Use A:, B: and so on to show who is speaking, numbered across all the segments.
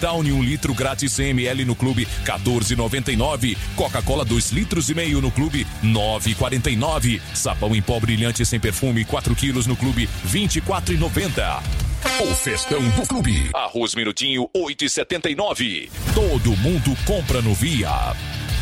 A: Downy 1 litro grátis 100 ml no clube, R$14,99. Coca-Cola 2,5 litros no clube, R$9,49. Sapão em pó brilhante sem perfume 4 quilos no clube, R$24,90. O festão do clube. Arroz Minutinho, R$8,79. Todo mundo compra no Via.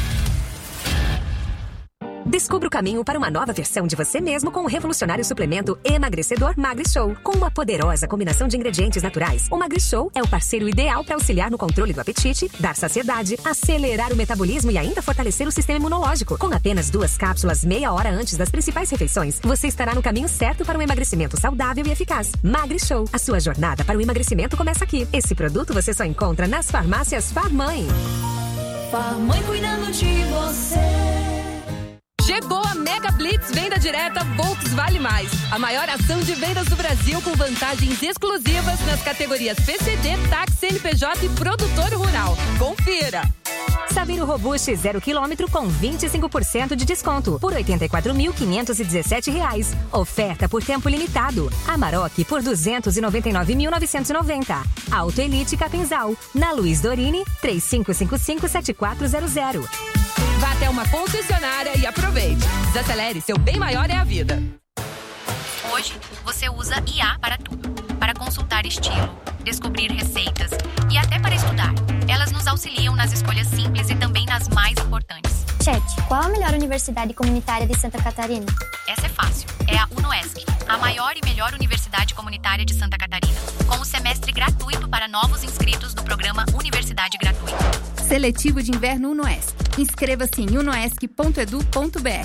B: Descubra o caminho para uma nova versão de você mesmo com o revolucionário suplemento emagrecedor MagriShow. Com uma poderosa combinação de ingredientes naturais, o MagriShow é o parceiro ideal para auxiliar no controle do apetite, dar saciedade, acelerar o metabolismo e ainda fortalecer o sistema imunológico. Com apenas 2 cápsulas meia hora antes das principais refeições, você estará no caminho certo para um emagrecimento saudável e eficaz. MagriShow, a sua jornada para o emagrecimento começa aqui. Esse produto você só encontra nas farmácias Farmãe.
C: Farmãe cuidando de você.
D: Chegou a Mega Blitz Venda Direta Volks Vale Mais. A maior ação de vendas do Brasil com vantagens exclusivas nas categorias PCD, táxi, CNPJ e produtor rural. Confira!
B: Saveiro Robuste 0 km com 25% de desconto por R$ 84.517. Oferta por tempo limitado. Amarok por R$ 299.990. Auto Elite Capinzal. Na Luiz Dorini, 3555-7400.
D: Vá até uma concessionária e aproveite. Desacelere, seu bem maior é a vida.
E: Hoje, você usa IA para tudo. Para consultar estilo, descobrir receitas e até para estudar. Elas nos auxiliam nas escolhas simples e também nas mais importantes.
F: Chat, qual a melhor universidade comunitária de Santa Catarina?
E: Essa é fácil. É a UnoESC, a maior e melhor universidade comunitária de Santa Catarina, com o semestre gratuito para novos inscritos do programa Universidade Gratuita.
G: Seletivo de Inverno UnoESC. Inscreva-se em unoesc.edu.br.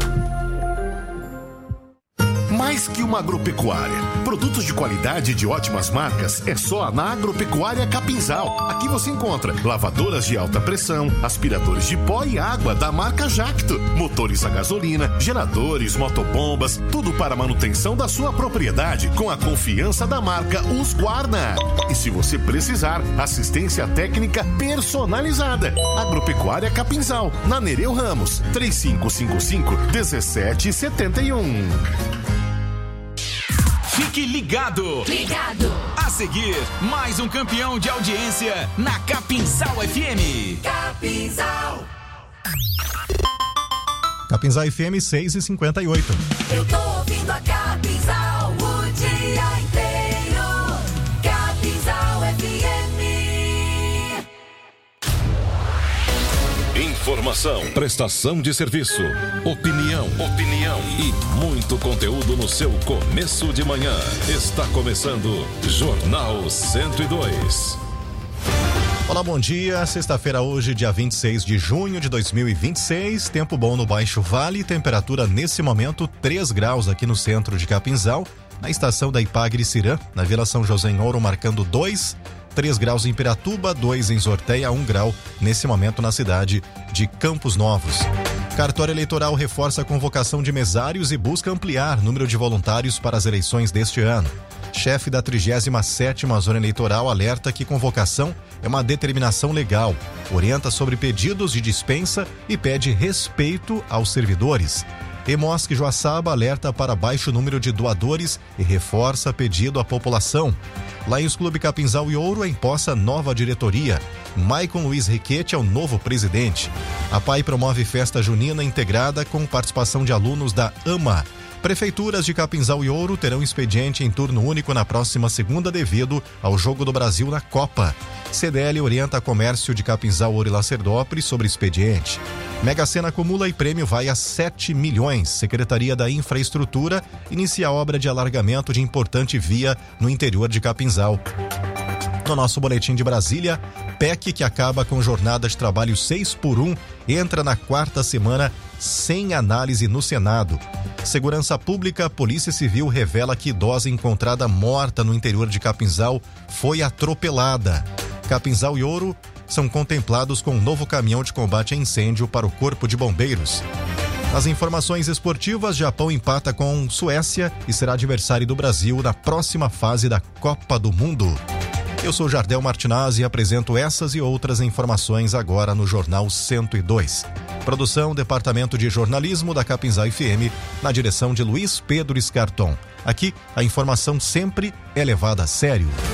H: Mais que uma agropecuária. Produtos de qualidade e de ótimas marcas é só na Agropecuária Capinzal. Aqui você encontra lavadoras de alta pressão, aspiradores de pó e água da marca Jacto, motores a gasolina, geradores, motobombas, tudo para a manutenção da sua propriedade com a confiança da marca Husqvarna. E se você precisar, assistência técnica personalizada. Agropecuária Capinzal, na Nereu Ramos, 3555-1771.
I: Fique ligado!
C: Ligado!
I: A seguir, mais um campeão de audiência na Capinzal FM.
C: Capinzal!
J: Capinzal FM 6h58.
C: Eu tô ouvindo a Capinzal o dia inteiro. Capinzal FM.
A: Informação, prestação de serviço, opinião e muito conteúdo no seu começo de manhã. Está começando Jornal 102.
J: Olá, bom dia. Sexta-feira hoje, dia 26 de junho de 2026. Tempo bom no Baixo Vale. Temperatura nesse momento 3 graus aqui no centro de Capinzal. Na estação da Ipagre-Cirã, na Vila São José em Ouro, marcando 2. 3 graus em Piratuba, 2 em Sorteia, 1 grau nesse momento na cidade de Campos Novos. Cartório Eleitoral reforça a convocação de mesários e busca ampliar o número de voluntários para as eleições deste ano. Chefe da 37ª Zona Eleitoral alerta que convocação é uma determinação legal, orienta sobre pedidos de dispensa e pede respeito aos servidores. Emosc Joaçaba alerta para baixo número de doadores e reforça pedido à população. Lions Clube Capinzal e Ouro empossa nova diretoria. Maicon Luiz Riquete é o novo presidente. A PAI promove festa junina integrada com participação de alunos da AMA. Prefeituras de Capinzal e Ouro terão expediente em turno único na próxima segunda devido ao Jogo do Brasil na Copa. CDL orienta comércio de Capinzal, Ouro e Lacerdópolis sobre expediente. Mega Sena acumula e prêmio vai a 7 milhões. Secretaria da Infraestrutura inicia a obra de alargamento de importante via no interior de Capinzal. No nosso boletim de Brasília, PEC que acaba com jornada de trabalho 6x1 entra na 4ª semana sem análise no Senado. Segurança Pública, Polícia Civil revela que idosa encontrada morta no interior de Capinzal foi atropelada. Capinzal e Ouro são contemplados com um novo caminhão de combate a incêndio para o Corpo de Bombeiros. Nas informações esportivas, Japão empata com Suécia e será adversário do Brasil na próxima fase da Copa do Mundo. Eu sou Jardel Martinazzi e apresento essas e outras informações agora no Jornal 102. Produção, Departamento de Jornalismo da Capinzal FM, na direção de Luiz Pedro Escarton. Aqui, a informação sempre é levada a sério.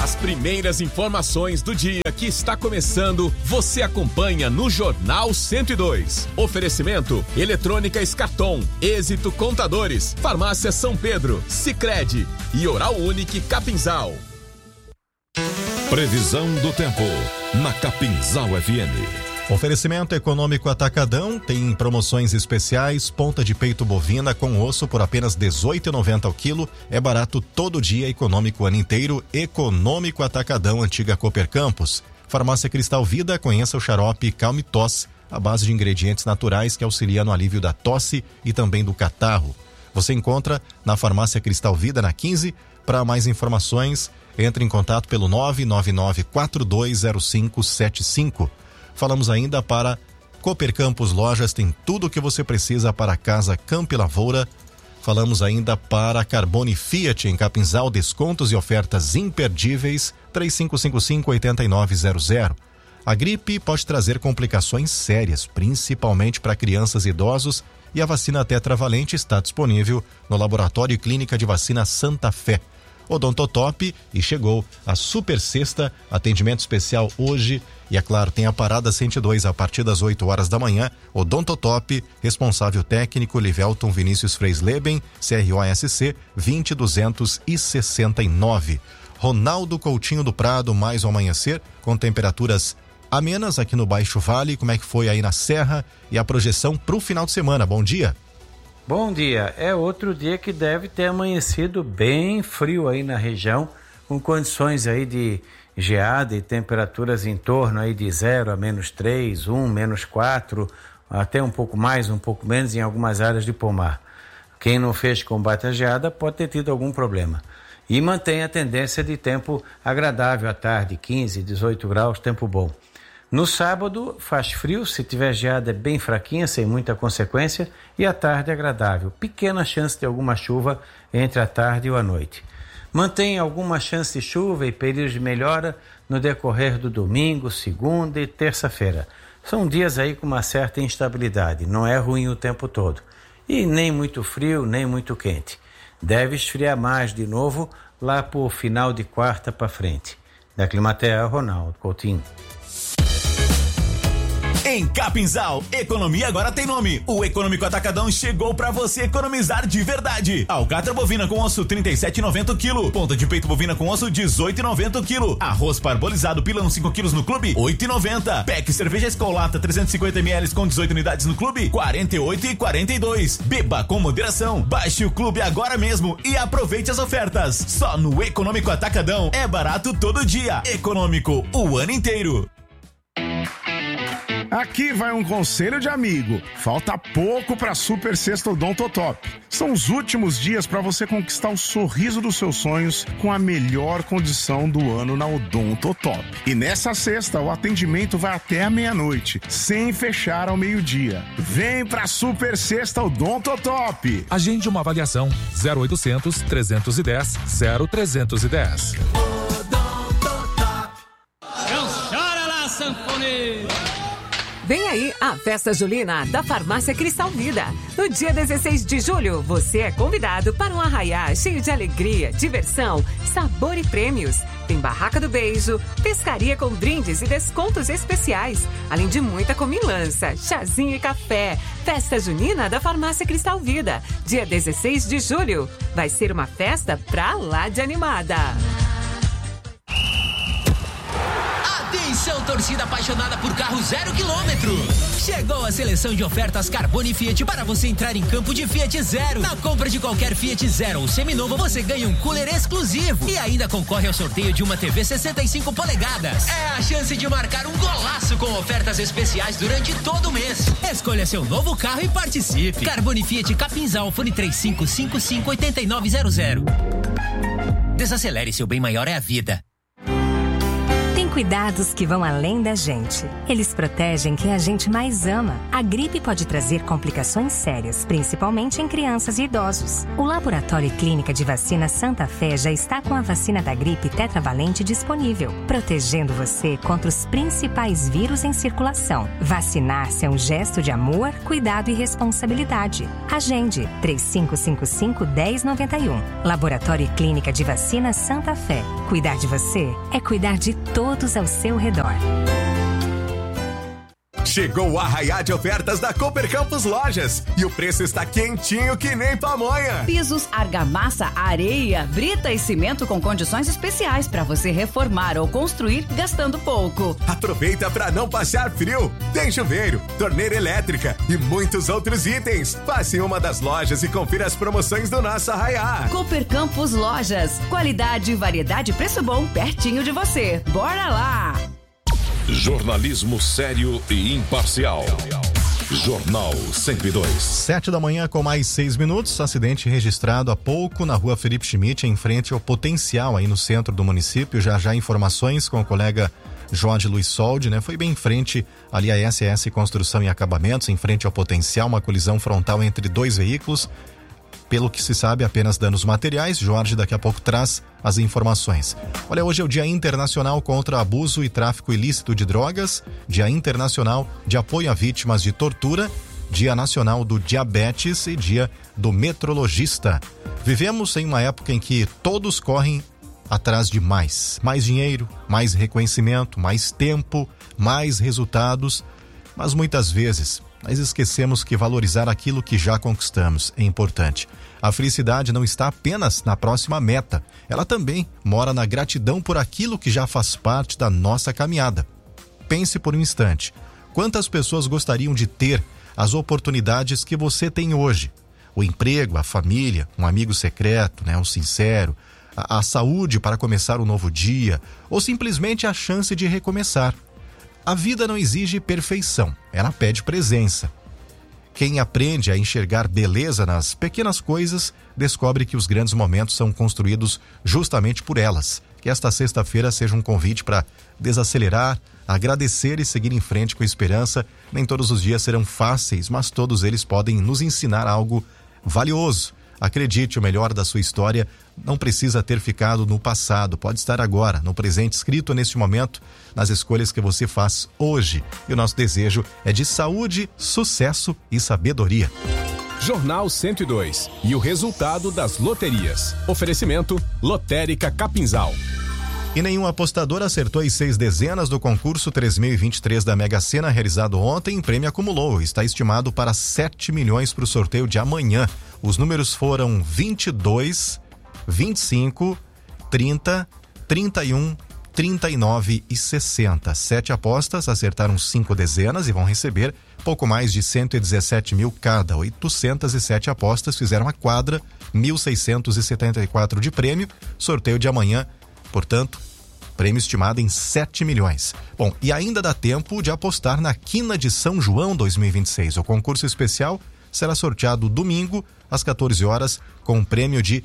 K: As primeiras informações do dia que está começando, você acompanha no Jornal 102. Oferecimento: Eletrônica Escarton, Êxito Contadores, Farmácia São Pedro, Sicredi e Oral Unique Capinzal.
A: Previsão do tempo na Capinzal FM.
J: Oferecimento Econômico Atacadão tem promoções especiais. Ponta de peito bovina com osso por apenas R$18,90 ao quilo. É barato todo dia, econômico o ano inteiro. Econômico Atacadão, antiga Cooper Campos. Farmácia Cristal Vida, conheça o xarope Calme Tosse, a base de ingredientes naturais que auxilia no alívio da tosse e também do catarro. Você encontra na Farmácia Cristal Vida, na 15. Para mais informações, entre em contato pelo 999-420575. Falamos ainda para Cooper Campos Lojas, tem tudo o que você precisa para a casa Campo e Lavoura. Falamos ainda para Carbone Fiat em Capinzal, descontos e ofertas imperdíveis, 3555-8900. A gripe pode trazer complicações sérias, principalmente para crianças e idosos, e a vacina tetravalente está disponível no Laboratório e Clínica de Vacina Santa Fé. Odontotop, e chegou a super sexta, atendimento especial hoje, e é claro, tem a parada 102 a partir das 8 horas da manhã. Odontotop, responsável técnico Livelton Vinícius Freisleben, CROSC 20269. Ronaldo Coutinho do Prado, mais um amanhecer com temperaturas amenas aqui no Baixo Vale. Como é que foi aí na Serra e a projeção para o final de semana? Bom dia.
L: Bom dia, é outro dia que deve ter amanhecido bem frio aí na região, com condições aí de geada e temperaturas em torno aí de 0 a -3, 1, -4, até um pouco mais, um pouco menos em algumas áreas de pomar. Quem não fez combate à geada pode ter tido algum problema. E mantém a tendência de tempo agradável à tarde, 15, 18 graus, tempo bom. No sábado faz frio, se tiver geada é bem fraquinha, sem muita consequência, e à tarde é agradável. Pequena chance de alguma chuva entre a tarde e a noite. Mantém alguma chance de chuva e períodos de melhora no decorrer do domingo, segunda e terça-feira. São dias aí com uma certa instabilidade, não é ruim o tempo todo. E nem muito frio, nem muito quente. Deve esfriar mais de novo lá por final de quarta para frente. Da Climatea, Ronaldo Coutinho.
I: Em Capinzal, economia agora tem nome. O Econômico Atacadão chegou pra você economizar de verdade. Alcatra bovina com osso 37,90 o quilo. Ponta de peito bovina com osso 18,90 o quilo. Arroz parbolizado pilão 5 quilos no clube 8,90. Pack cerveja Escolata 350 ml com 18 unidades no clube 48,42. Beba com moderação. Baixe o clube agora mesmo e aproveite as ofertas. Só no Econômico Atacadão é barato todo dia. Econômico o ano inteiro.
M: Aqui vai um conselho de amigo. Falta pouco para Super Sexta Odontotop. São os últimos dias para você conquistar o sorriso dos seus sonhos com a melhor condição do ano na Odontotop. E nessa sexta o atendimento vai até a meia-noite, sem fechar ao meio-dia. Vem pra Super Sexta Odontotop.
N: Agende uma avaliação 0800 310 0310.
C: Chora lá, sanfoneiro!
D: Vem aí a Festa Julina da Farmácia Cristal Vida. No dia 16 de julho, você é convidado para um arraiá cheio de alegria, diversão, sabor e prêmios. Tem barraca do beijo, pescaria com brindes e descontos especiais, além de muita comilança, chazinho e café. Festa Junina da Farmácia Cristal Vida, dia 16 de julho. Vai ser uma festa pra lá de animada.
O: Atenção, torcida apaixonada por carro 0 km. Chegou a seleção de ofertas Carbone Fiat para você entrar em campo de Fiat Zero. Na compra de qualquer Fiat Zero ou seminovo, você ganha um cooler exclusivo e ainda concorre ao sorteio de uma TV 65 polegadas. É a chance de marcar um golaço com ofertas especiais durante todo o mês. Escolha seu novo carro e participe. Carbone Fiat Capinzal, fone 3555-8900. Desacelere, seu bem maior é a vida.
B: Cuidados que vão além da gente. Eles protegem quem a gente mais ama. A gripe pode trazer complicações sérias, principalmente em crianças e idosos. O Laboratório e Clínica de Vacina Santa Fé já está com a vacina da gripe tetravalente disponível, protegendo você contra os principais vírus em circulação. Vacinar-se é um gesto de amor, cuidado e responsabilidade. Agende 3555-1091. Laboratório e Clínica de Vacina Santa Fé. Cuidar de você é cuidar de todos ao seu redor.
P: Chegou o arraiá de ofertas da Cooper Campus Lojas e o preço está quentinho que nem pamonha.
Q: Pisos, argamassa, areia, brita e cimento com condições especiais para você reformar ou construir gastando pouco.
P: Aproveita para não passar frio. Tem chuveiro, torneira elétrica e muitos outros itens. Passe em uma das lojas e confira as promoções do nosso arraiá.
Q: Cooper Campus Lojas. Qualidade, variedade e preço bom pertinho de você. Bora lá!
A: Jornalismo sério e imparcial. Jornal 102.
J: 7 da manhã com mais 6 minutos. Acidente registrado há pouco na rua Felipe Schmidt, em frente ao Potencial, aí no centro do município. Já informações com o colega Jorge Luiz Soldi, né? Foi bem em frente ali a SS Construção e Acabamentos, em frente ao Potencial, uma colisão frontal entre dois veículos. Pelo que se sabe, apenas danos materiais. Jorge daqui a pouco traz as informações. Olha, hoje é o Dia Internacional contra Abuso e Tráfico Ilícito de Drogas, Dia Internacional de Apoio a Vítimas de Tortura, Dia Nacional do Diabetes e Dia do Metrologista. Vivemos em uma época em que todos correm atrás de mais dinheiro, mais reconhecimento, mais tempo, mais resultados, mas muitas vezes nós esquecemos que valorizar aquilo que já conquistamos é importante. A felicidade não está apenas na próxima meta, ela também mora na gratidão por aquilo que já faz parte da nossa caminhada. Pense por um instante, quantas pessoas gostariam de ter as oportunidades que você tem hoje? O emprego, a família, um amigo secreto, né, um sincero, a saúde para começar um novo dia, ou simplesmente a chance de recomeçar. A vida não exige perfeição, ela pede presença. Quem aprende a enxergar beleza nas pequenas coisas, descobre que os grandes momentos são construídos justamente por elas. Que esta sexta-feira seja um convite para desacelerar, agradecer e seguir em frente com esperança. Nem todos os dias serão fáceis, mas todos eles podem nos ensinar algo valioso. Acredite, o melhor da sua história não precisa ter ficado no passado, pode estar agora, no presente, escrito neste momento, nas escolhas que você faz hoje. E o nosso desejo é de saúde, sucesso e sabedoria.
K: Jornal 102 e o resultado das loterias. Oferecimento Lotérica Capinzal.
J: E nenhum apostador acertou as 6 dezenas do concurso 3023 da Mega Sena realizado ontem. O prêmio acumulou, está estimado para 7 milhões para o sorteio de amanhã. Os números foram 22, 25, 30, 31, 39 e 60. 7 apostas acertaram 5 dezenas e vão receber pouco mais de 117 mil cada. 807 apostas fizeram a quadra, 1.674 de prêmio. Sorteio de amanhã, portanto, prêmio estimado em 7 milhões. Bom, e ainda dá tempo de apostar na Quina de São João 2026. O concurso especial será sorteado domingo às 14 horas com um prêmio de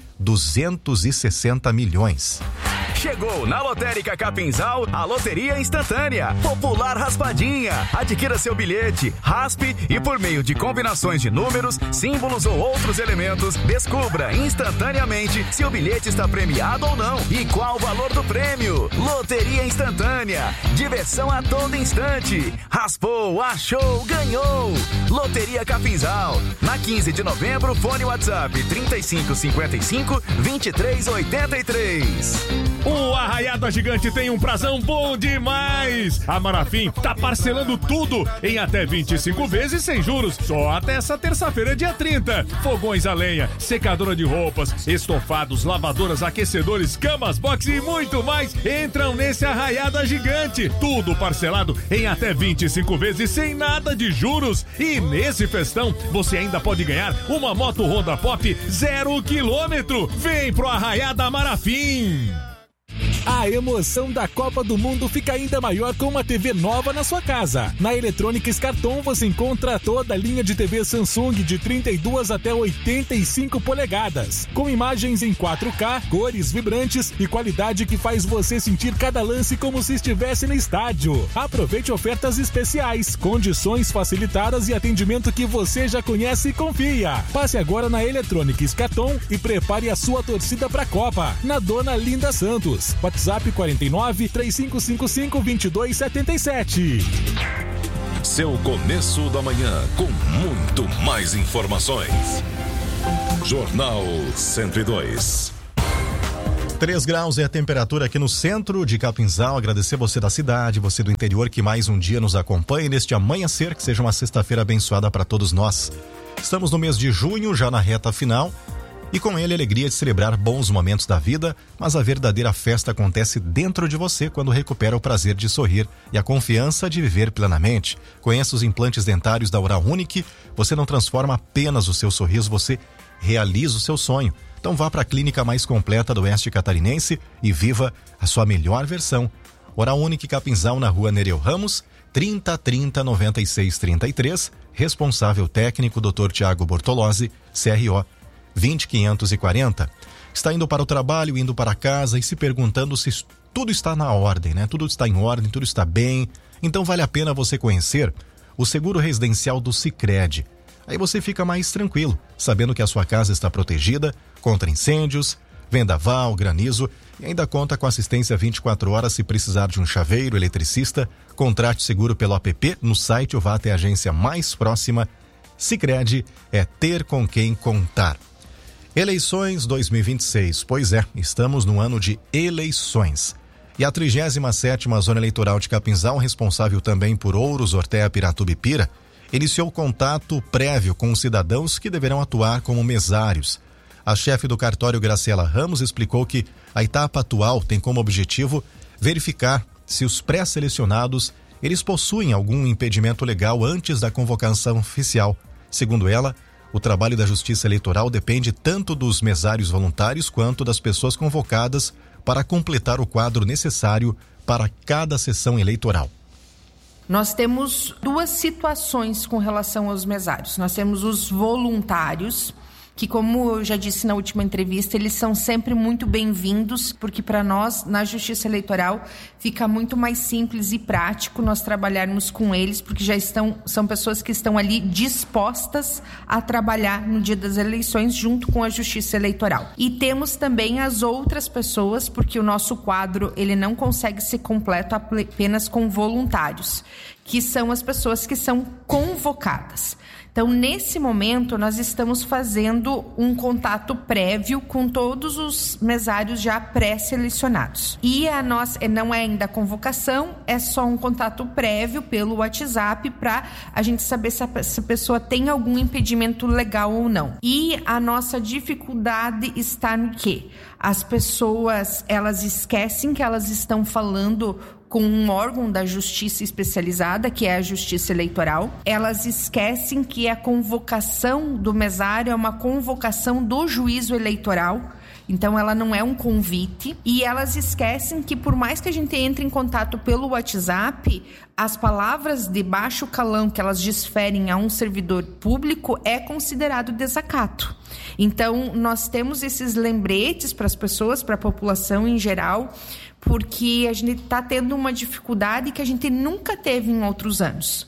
J: 260 milhões.
I: Chegou na Lotérica Capinzal a Loteria Instantânea Popular Raspadinha. Adquira seu bilhete, raspe e por meio de combinações de números, símbolos ou outros elementos, descubra instantaneamente se o bilhete está premiado ou não e qual o valor do prêmio. Loteria Instantânea, diversão a todo instante. Raspou, achou, ganhou. Loteria Capinzal, na 15 de novembro, fone WhatsApp 3555-2383.
R: O Arraiada Gigante tem um prazão bom demais. A Marafim tá parcelando tudo em até 25 vezes sem juros, só até essa terça-feira, dia 30. Fogões a lenha, secadora de roupas, estofados, lavadoras, aquecedores, camas, box e muito mais entram nesse Arraiada Gigante. Tudo parcelado em até 25 vezes sem nada de juros. E nesse festão você ainda pode ganhar uma moto Honda Pop 0 km. Vem pro Arraiada Marafim.
N: A emoção da Copa do Mundo fica ainda maior com uma TV nova na sua casa. Na Eletrônica Carton você encontra toda a linha de TV Samsung de 32 até 85 polegadas, com imagens em 4K, cores vibrantes e qualidade que faz você sentir cada lance como se estivesse no estádio. Aproveite ofertas especiais, condições facilitadas e atendimento que você já conhece e confia. Passe agora na Eletrônica Carton e prepare a sua torcida para a Copa, na Dona Linda Santos. WhatsApp 49 3555 2277.
A: Seu começo da manhã com muito mais informações. Jornal 102.
J: 3 graus é a temperatura aqui no centro de Capinzal. Agradecer você da cidade, você do interior que mais um dia nos acompanha neste amanhecer, que seja uma sexta-feira abençoada para todos nós. Estamos no mês de junho, já na reta final, e com ele a alegria de celebrar bons momentos da vida, mas a verdadeira festa acontece dentro de você quando recupera o prazer de sorrir e a confiança de viver plenamente. Conheça os implantes dentários da Oral Unique. Você não transforma apenas o seu sorriso, você realiza o seu sonho. Então vá para a clínica mais completa do Oeste Catarinense e viva a sua melhor versão. Oral Unique Capinzal, na rua Nereu Ramos, 3030 9633. Responsável técnico Dr. Tiago Bortolozzi, CRO 20540. Está indo para o trabalho, indo para casa e se perguntando se tudo está na ordem, né? Tudo está em ordem, tudo está bem. Então vale a pena você conhecer o seguro residencial do Sicredi. Aí você fica mais tranquilo, sabendo que a sua casa está protegida contra incêndios, vendaval, granizo e ainda conta com assistência 24 horas se precisar de um chaveiro, eletricista. Contrate seguro pelo app no site ou vá até a agência mais próxima. Sicredi é ter com quem contar. Eleições 2026. Pois é, estamos no ano de eleições. E a 37ª Zona Eleitoral de Capinzal, responsável também por Ouros, Ortéia, Piratuba e Pira, iniciou contato prévio com os cidadãos que deverão atuar como mesários. A chefe do cartório, Graciela Ramos, explicou que a etapa atual tem como objetivo verificar se os pré-selecionados eles possuem algum impedimento legal antes da convocação oficial. Segundo ela, o trabalho da Justiça Eleitoral depende tanto dos mesários voluntários quanto das pessoas convocadas para completar o quadro necessário para cada sessão eleitoral.
S: Nós temos 2 situações com relação aos mesários. Nós temos os voluntários, que, como eu já disse na última entrevista, eles são sempre muito bem-vindos, porque para nós, na Justiça Eleitoral, fica muito mais simples e prático nós trabalharmos com eles, porque são pessoas que estão ali dispostas a trabalhar no dia das eleições junto com a Justiça Eleitoral. E temos também as outras pessoas, porque o nosso quadro ele não consegue ser completo apenas com voluntários, que são as pessoas que são convocadas. Então, nesse momento, nós estamos fazendo um contato prévio com todos os mesários já pré-selecionados. E a nossa não é ainda a convocação, é só um contato prévio pelo WhatsApp para a gente saber se a pessoa tem algum impedimento legal ou não. E a nossa dificuldade está no quê? As pessoas, elas esquecem que elas estão falando com um órgão da justiça especializada, que é a Justiça Eleitoral. Elas esquecem que a convocação do mesário é uma convocação do juízo eleitoral, então ela não é um convite. E elas esquecem que, por mais que a gente entre em contato pelo WhatsApp, as palavras de baixo calão que elas desferem a um servidor público é considerado desacato. Então, nós temos esses lembretes para as pessoas, para a população em geral, porque a gente está tendo uma dificuldade que a gente nunca teve em outros anos.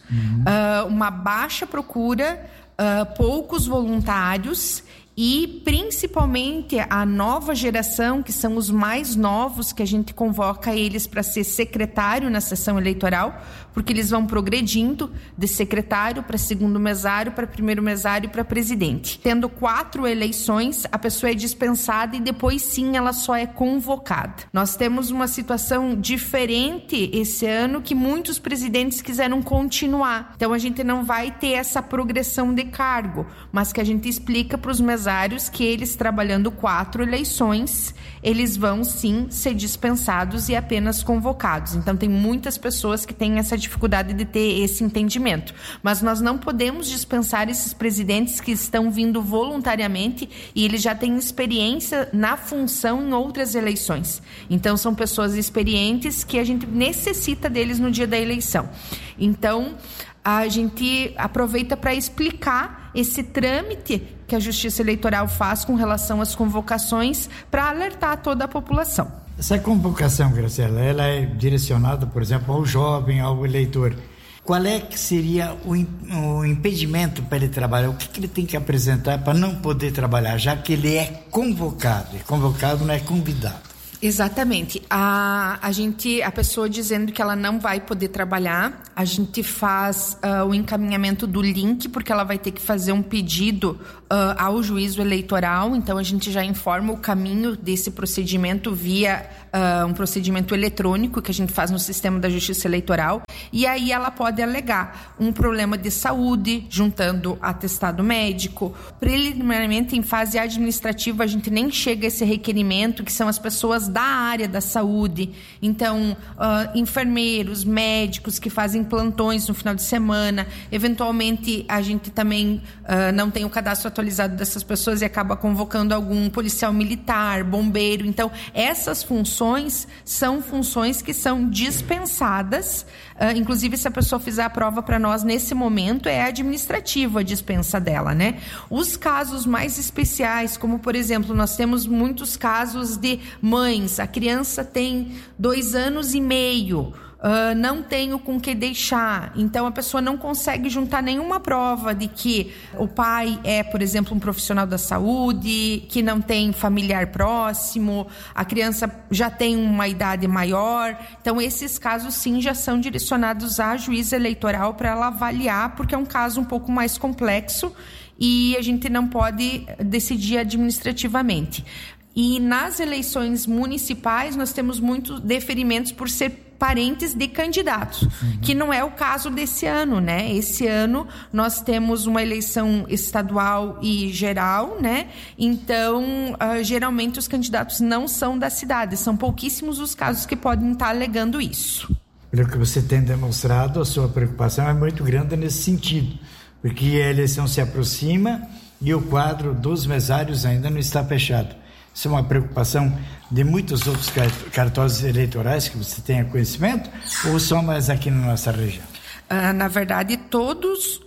S: Uma baixa procura, poucos voluntários e principalmente a nova geração, que são os mais novos, que a gente convoca eles para ser secretário na sessão eleitoral, porque eles vão progredindo de secretário para segundo mesário, para primeiro mesário e para presidente. Tendo 4 eleições, a pessoa é dispensada e depois sim ela só é convocada. Nós temos uma situação diferente esse ano, que muitos presidentes quiseram continuar. Então a gente não vai ter essa progressão de cargo, mas que a gente explica para os mesários mesários que eles trabalhando 4 eleições, eles vão sim ser dispensados e apenas convocados. Então tem muitas pessoas que têm essa dificuldade de ter esse entendimento. Mas nós não podemos dispensar esses presidentes que estão vindo voluntariamente e eles já têm experiência na função em outras eleições. Então são pessoas experientes que a gente necessita deles no dia da eleição. Então a gente aproveita para explicar esse trâmite que a Justiça Eleitoral faz com relação às convocações para alertar toda a população.
T: Essa convocação, Graciela, ela é direcionada, por exemplo, ao jovem, ao eleitor. Qual é que seria o impedimento para ele trabalhar? O que ele tem que apresentar para não poder trabalhar, já que ele é convocado? E convocado não é convidado.
S: Exatamente. A pessoa dizendo que ela não vai poder trabalhar, a gente faz o encaminhamento do link, porque ela vai ter que fazer um pedido ao juízo eleitoral. Então a gente já informa o caminho desse procedimento via um procedimento eletrônico que a gente faz no sistema da Justiça Eleitoral, e aí ela pode alegar um problema de saúde, juntando atestado médico. Preliminarmente, em fase administrativa, a gente nem chega a esse requerimento, que são as pessoas da área da saúde. Então, enfermeiros, médicos que fazem plantões no final de semana. Eventualmente, a gente também não tem o cadastro atualizado dessas pessoas e acaba convocando algum policial militar, bombeiro. Então, essas funções são funções que são dispensadas. Inclusive, se a pessoa fizer a prova para nós nesse momento, é administrativa a dispensa dela, né? Os casos mais especiais, como por exemplo, nós temos muitos casos de mães, a criança tem 2 anos e meio, não tenho com que deixar, então a pessoa não consegue juntar nenhuma prova de que o pai é, por exemplo, um profissional da saúde, que não tem familiar próximo, a criança já tem uma idade maior. Então esses casos sim já são direcionados à juíza eleitoral para ela avaliar, porque é um caso um pouco mais complexo e a gente não pode decidir administrativamente. E nas eleições municipais nós temos muitos deferimentos por ser parentes de candidatos, que não é o caso desse ano, né? Esse ano nós temos uma eleição estadual e geral, né? Então, geralmente os candidatos não são da cidade, são pouquíssimos os casos que podem estar alegando isso.
T: Pelo que você tem demonstrado, a sua preocupação é muito grande nesse sentido, porque a eleição se aproxima e o quadro dos mesários ainda não está fechado. Isso é uma preocupação de muitos outros cartórios eleitorais que você tenha conhecimento, ou só mais aqui na nossa região?
S: Na verdade, todos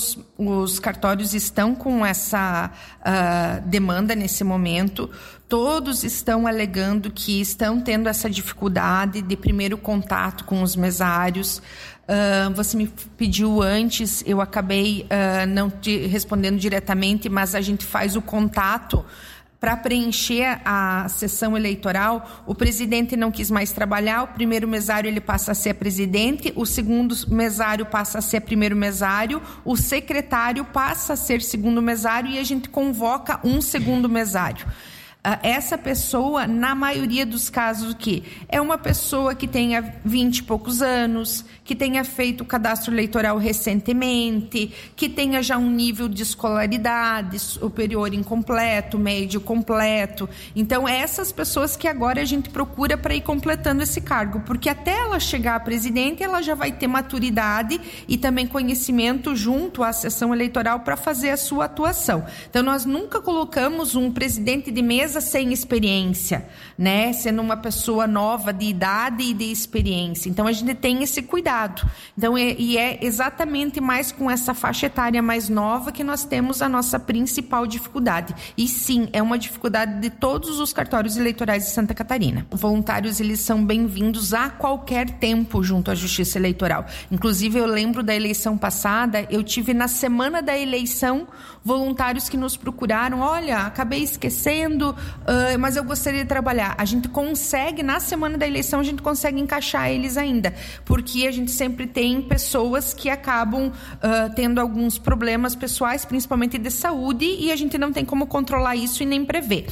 S: os cartórios estão com essa demanda nesse momento. Todos estão alegando que estão tendo essa dificuldade de primeiro contato com os mesários. Você me pediu antes, eu acabei não te respondendo diretamente, mas a gente faz o contato para preencher a sessão eleitoral. O presidente não quis mais trabalhar, o primeiro mesário ele passa a ser presidente, o segundo mesário passa a ser primeiro mesário, o secretário passa a ser segundo mesário e a gente convoca um segundo mesário. Essa pessoa, na maioria dos casos, o quê? É uma pessoa que tenha 20 e poucos anos, que tenha feito o cadastro eleitoral recentemente, que tenha já um nível de escolaridade superior incompleto, médio completo. Então, essas pessoas que agora a gente procura para ir completando esse cargo, porque até ela chegar a presidente, ela já vai ter maturidade e também conhecimento junto à sessão eleitoral para fazer a sua atuação. Então, nós nunca colocamos um presidente de mesa sem experiência, né? Sendo uma pessoa nova de idade e de experiência. Então, a gente tem esse cuidado. Então, é exatamente mais com essa faixa etária mais nova que nós temos a nossa principal dificuldade. E sim, é uma dificuldade de todos os cartórios eleitorais de Santa Catarina. Voluntários, eles são bem-vindos a qualquer tempo junto à Justiça Eleitoral. Inclusive, eu lembro da eleição passada, eu tive na semana da eleição voluntários que nos procuraram, olha, acabei esquecendo, mas eu gostaria de trabalhar. A gente consegue, na semana da eleição, a gente consegue encaixar eles ainda, porque a gente sempre tem pessoas que acabam tendo alguns problemas pessoais, principalmente de saúde, e a gente não tem como controlar isso e nem prever.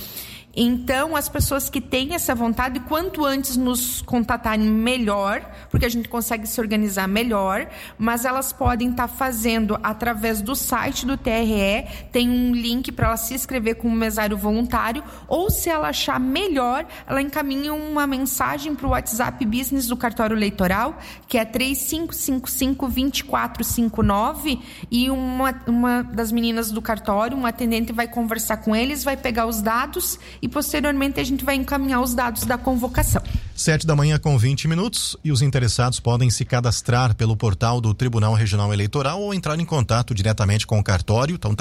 S: Então, as pessoas que têm essa vontade, quanto antes nos contatarem, melhor, porque a gente consegue se organizar melhor, mas elas podem estar fazendo através do site do TRE, tem um link para ela se inscrever como mesário voluntário, ou se ela achar melhor, ela encaminha uma mensagem para o WhatsApp Business do Cartório Eleitoral, que é 3555-2459, e uma das meninas do cartório, um atendente, vai conversar com eles, vai pegar os dados e posteriormente a gente vai encaminhar os dados da convocação.
J: 7h20 e os interessados podem se cadastrar pelo portal do Tribunal Regional Eleitoral ou entrar em contato diretamente com o cartório, então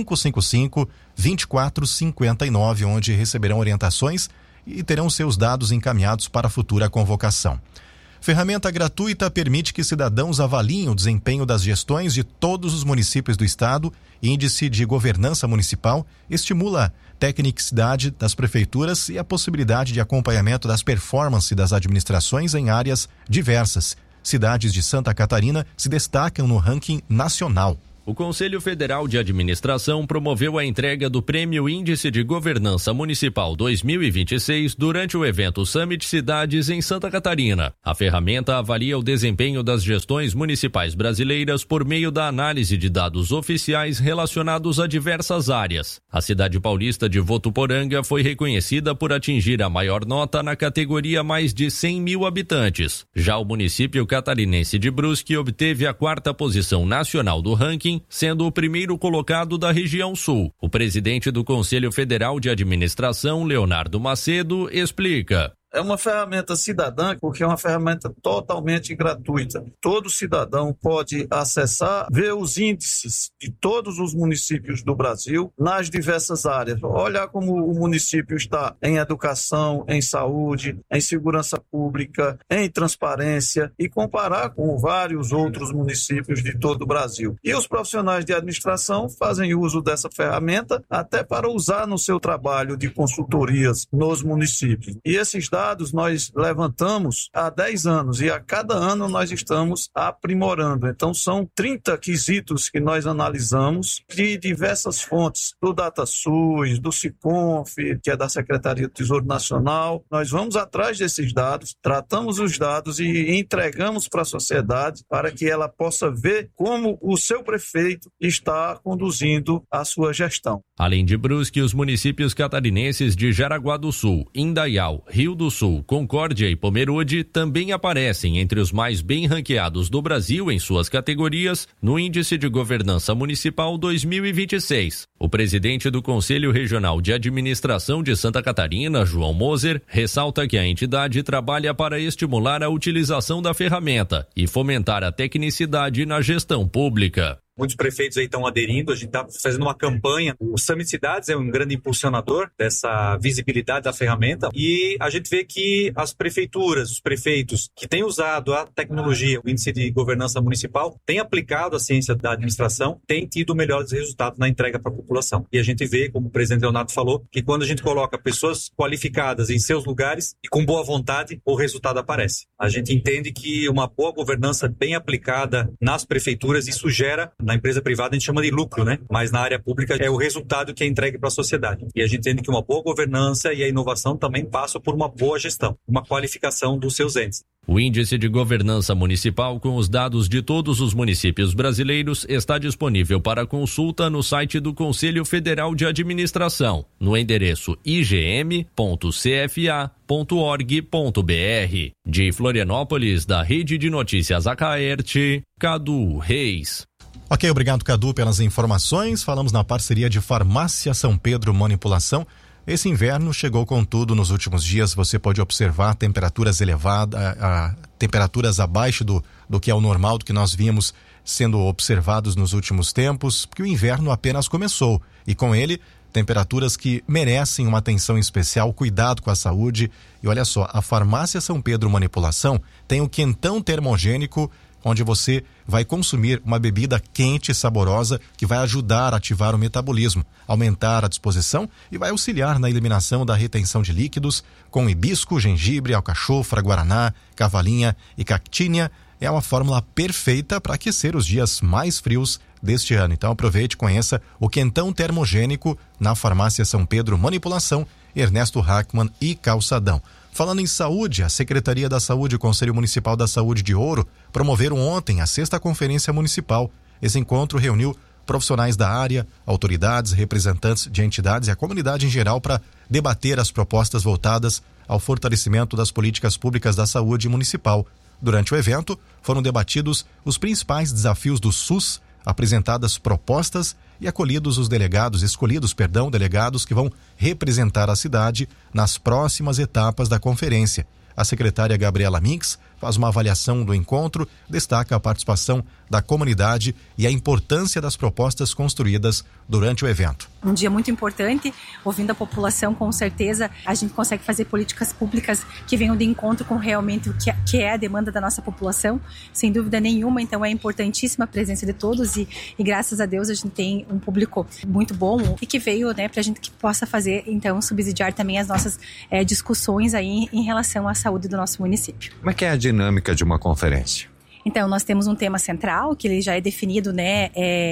J: 3555-2459, onde receberão orientações e terão seus dados encaminhados para a futura convocação. Ferramenta gratuita permite que cidadãos avaliem o desempenho das gestões de todos os municípios do estado. Índice de Governança Municipal estimula tecnicidade das prefeituras e a possibilidade de acompanhamento das performances das administrações em áreas diversas. Cidades de Santa Catarina se destacam no ranking nacional.
U: O Conselho Federal de Administração promoveu a entrega do Prêmio Índice de Governança Municipal 2026 durante o evento Summit Cidades em Santa Catarina. A ferramenta avalia o desempenho das gestões municipais brasileiras por meio da análise de dados oficiais relacionados a diversas áreas. A cidade paulista de Votuporanga foi reconhecida por atingir a maior nota na categoria mais de 100 mil habitantes. Já o município catarinense de Brusque obteve a 4ª posição nacional do ranking, sendo o primeiro colocado da região sul. O presidente do Conselho Federal de Administração, Leonardo Macedo, explica.
V: É uma ferramenta cidadã, porque é uma ferramenta totalmente gratuita. Todo cidadão pode acessar, ver os índices de todos os municípios do Brasil nas diversas áreas. Olhar como o município está em educação, em saúde, em segurança pública, em transparência e comparar com vários outros municípios de todo o Brasil. E os profissionais de administração fazem uso dessa ferramenta até para usar no seu trabalho de consultorias nos municípios. E esses dados nós levantamos há 10 anos e a cada ano nós estamos aprimorando. Então são 30 quesitos que nós analisamos de diversas fontes, do DataSUS, do Siconf, que é da Secretaria do Tesouro Nacional. Nós vamos atrás desses dados, tratamos os dados e entregamos para a sociedade para que ela possa ver como o seu prefeito está conduzindo a sua gestão.
U: Além de Brusque, os municípios catarinenses de Jaraguá do Sul, Indaial, Rio do Sul, Concórdia e Pomerode também aparecem entre os mais bem ranqueados do Brasil em suas categorias no Índice de Governança Municipal 2026. O presidente do Conselho Regional de Administração de Santa Catarina, João Moser, ressalta que a entidade trabalha para estimular a utilização da ferramenta e fomentar a tecnicidade na gestão pública.
W: Muitos prefeitos aí estão aderindo, a gente está fazendo uma campanha. O Summit Cidades é um grande impulsionador dessa visibilidade da ferramenta e a gente vê que as prefeituras, os prefeitos que têm usado a tecnologia, o índice de governança municipal, têm aplicado a ciência da administração, têm tido melhores resultados na entrega para a população. E a gente vê, como o presidente Leonardo falou, que quando a gente coloca pessoas qualificadas em seus lugares e com boa vontade, o resultado aparece. A gente entende que uma boa governança bem aplicada nas prefeituras, isso gera. Na empresa privada a gente chama de lucro, né? Mas na área pública é o resultado que é entregue para a sociedade. E a gente entende que uma boa governança e a inovação também passam por uma boa gestão, uma qualificação dos seus entes.
U: O Índice de Governança Municipal com os dados de todos os municípios brasileiros está disponível para consulta no site do Conselho Federal de Administração, no endereço igm.cfa.org.br. De Florianópolis, da Rede de Notícias Acaerte, Cadu Reis.
J: Ok, obrigado, Cadu, pelas informações. Falamos na parceria de Farmácia São Pedro Manipulação. Esse inverno chegou com tudo nos últimos dias. Você pode observar temperaturas elevadas, temperaturas abaixo do que é o normal, do que nós vínhamos sendo observados nos últimos tempos, porque o inverno apenas começou. E com ele, temperaturas que merecem uma atenção especial, cuidado com a saúde. E olha só, a Farmácia São Pedro Manipulação tem o quentão termogênico, onde você vai consumir uma bebida quente e saborosa que vai ajudar a ativar o metabolismo, aumentar a disposição e vai auxiliar na eliminação da retenção de líquidos com hibisco, gengibre, alcachofra, guaraná, cavalinha e cactinha. É uma fórmula perfeita para aquecer os dias mais frios deste ano. Então aproveite e conheça o quentão termogênico na Farmácia São Pedro Manipulação, Ernesto Hackman e Calçadão. Falando em saúde, a Secretaria da Saúde e o Conselho Municipal da Saúde de Ouro promoveram ontem a 6ª Conferência Municipal. Esse encontro reuniu profissionais da área, autoridades, representantes de entidades e a comunidade em geral para debater as propostas voltadas ao fortalecimento das políticas públicas da saúde municipal. Durante o evento, foram debatidos os principais desafios do SUS, apresentadas propostas e escolhidos delegados que vão representar a cidade nas próximas etapas da conferência. A secretária Gabriela Minks faz uma avaliação do encontro, destaca a participação da comunidade e a importância das propostas construídas durante o evento.
E: Um dia muito importante, ouvindo a população, com certeza a gente consegue fazer políticas públicas que venham de encontro com realmente o que é a demanda da nossa população, sem dúvida nenhuma. Então é importantíssima a presença de todos e graças a Deus a gente tem um público muito bom e que veio, né, para a gente que possa fazer, então, subsidiar também as nossas discussões aí em relação à saúde do nosso município.
F: Como é que é a dinâmica de uma conferência?
E: Então, nós temos um tema central, que ele já é definido, né,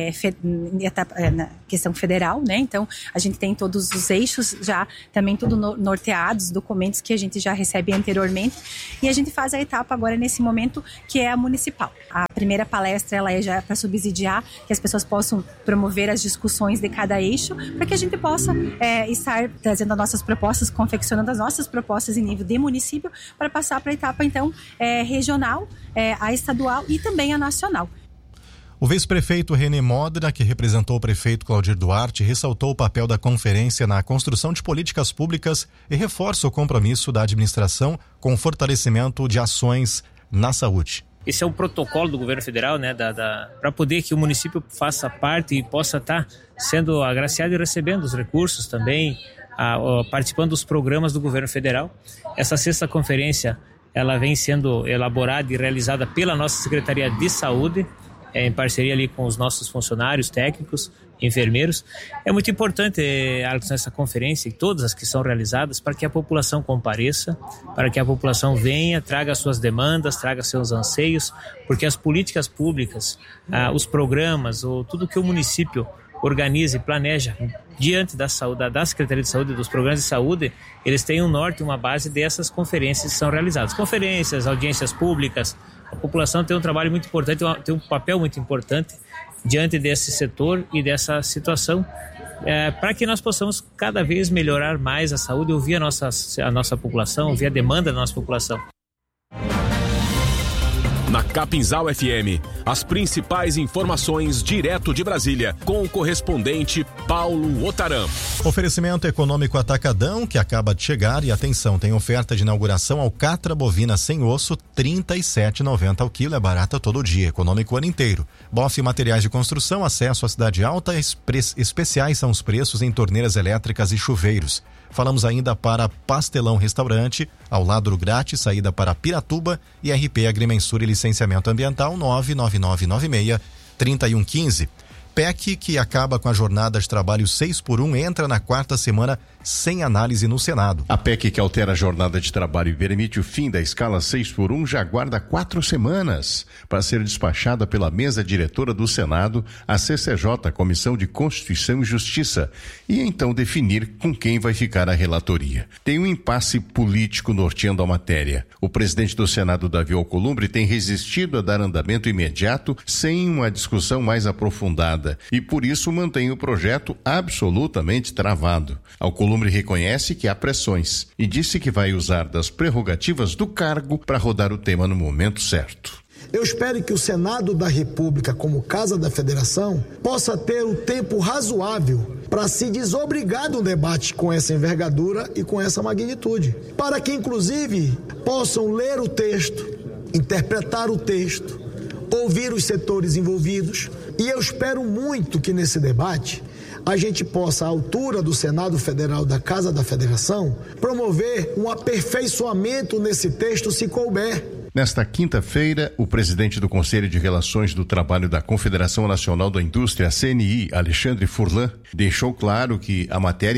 E: na questão federal, né? Então, a gente tem todos os eixos já também tudo norteados, documentos que a gente já recebe anteriormente. E a gente faz a etapa agora, nesse momento, que é a municipal. A primeira palestra, ela é já para subsidiar, que as pessoas possam promover as discussões de cada eixo, para que a gente possa estar trazendo as nossas propostas, confeccionando as nossas propostas em nível de município, para passar para a etapa, então, regional, a estadual e também a nacional.
J: O vice-prefeito René Modra, que representou o prefeito Claudir Duarte, ressaltou o papel da conferência na construção de políticas públicas e reforça o compromisso da administração com o fortalecimento de ações na saúde.
G: Esse é um protocolo do governo federal, né, para poder que o município faça parte e possa estar sendo agraciado e recebendo os recursos também, participando dos programas do governo federal. Essa 6ª conferência, ela vem sendo elaborada e realizada pela nossa Secretaria de Saúde, em parceria ali com os nossos funcionários técnicos, enfermeiros. É muito importante, Alex, essa conferência e todas as que são realizadas para que a população compareça, para que a população venha, traga suas demandas, traga seus anseios, porque as políticas públicas, os programas, ou tudo que o município organiza e planeja diante da saúde, da Secretaria de Saúde, dos programas de saúde, eles têm um norte, uma base dessas conferências que são realizadas. Conferências, audiências públicas, a população tem um trabalho muito importante, tem um papel muito importante diante desse setor e dessa situação, para que nós possamos cada vez melhorar mais a saúde, ouvir a nossa população, ouvir a demanda da nossa população.
K: Na Capinzal FM, as principais informações direto de Brasília, com o correspondente Paulo Otaram.
J: Oferecimento econômico Atacadão, que acaba de chegar, e atenção, tem oferta de inauguração alcatra bovina sem osso, R$ 37,90 ao quilo, é barata todo dia, econômico o ano inteiro. Boff Materiais de Construção, acesso à Cidade Alta, especiais são os preços em torneiras elétricas e chuveiros. Falamos ainda para Pastelão Restaurante, ao lado do Grátis, saída para Piratuba, e RP Agrimensura e Licenciamento Ambiental 99996-3115. PEC, que acaba com a jornada de trabalho 6x1, entra na 4ª semana sem análise no Senado.
X: A PEC, que altera a jornada de trabalho e permite o fim da escala 6x1, já aguarda 4 semanas para ser despachada pela mesa diretora do Senado, a CCJ, Comissão de Constituição e Justiça, e então definir com quem vai ficar a relatoria. Tem um impasse político norteando a matéria. O presidente do Senado, Davi Alcolumbre, tem resistido a dar andamento imediato sem uma discussão mais aprofundada e por isso mantém o projeto absolutamente travado. Alcolumbre reconhece que há pressões e disse que vai usar das prerrogativas do cargo para rodar o tema no momento certo.
Y: Eu espero que o Senado da República, como Casa da Federação, possa ter o tempo razoável para se desobrigar do debate com essa envergadura e com essa magnitude, para que, inclusive, possam ler o texto, interpretar o texto, ouvir os setores envolvidos. E eu espero muito que nesse debate a gente possa, à altura do Senado Federal da Casa da Federação, promover um aperfeiçoamento nesse texto, se couber.
X: Nesta quinta-feira, o presidente do Conselho de Relações do Trabalho da Confederação Nacional da Indústria, CNI, Alexandre Furlan, deixou claro que a matéria é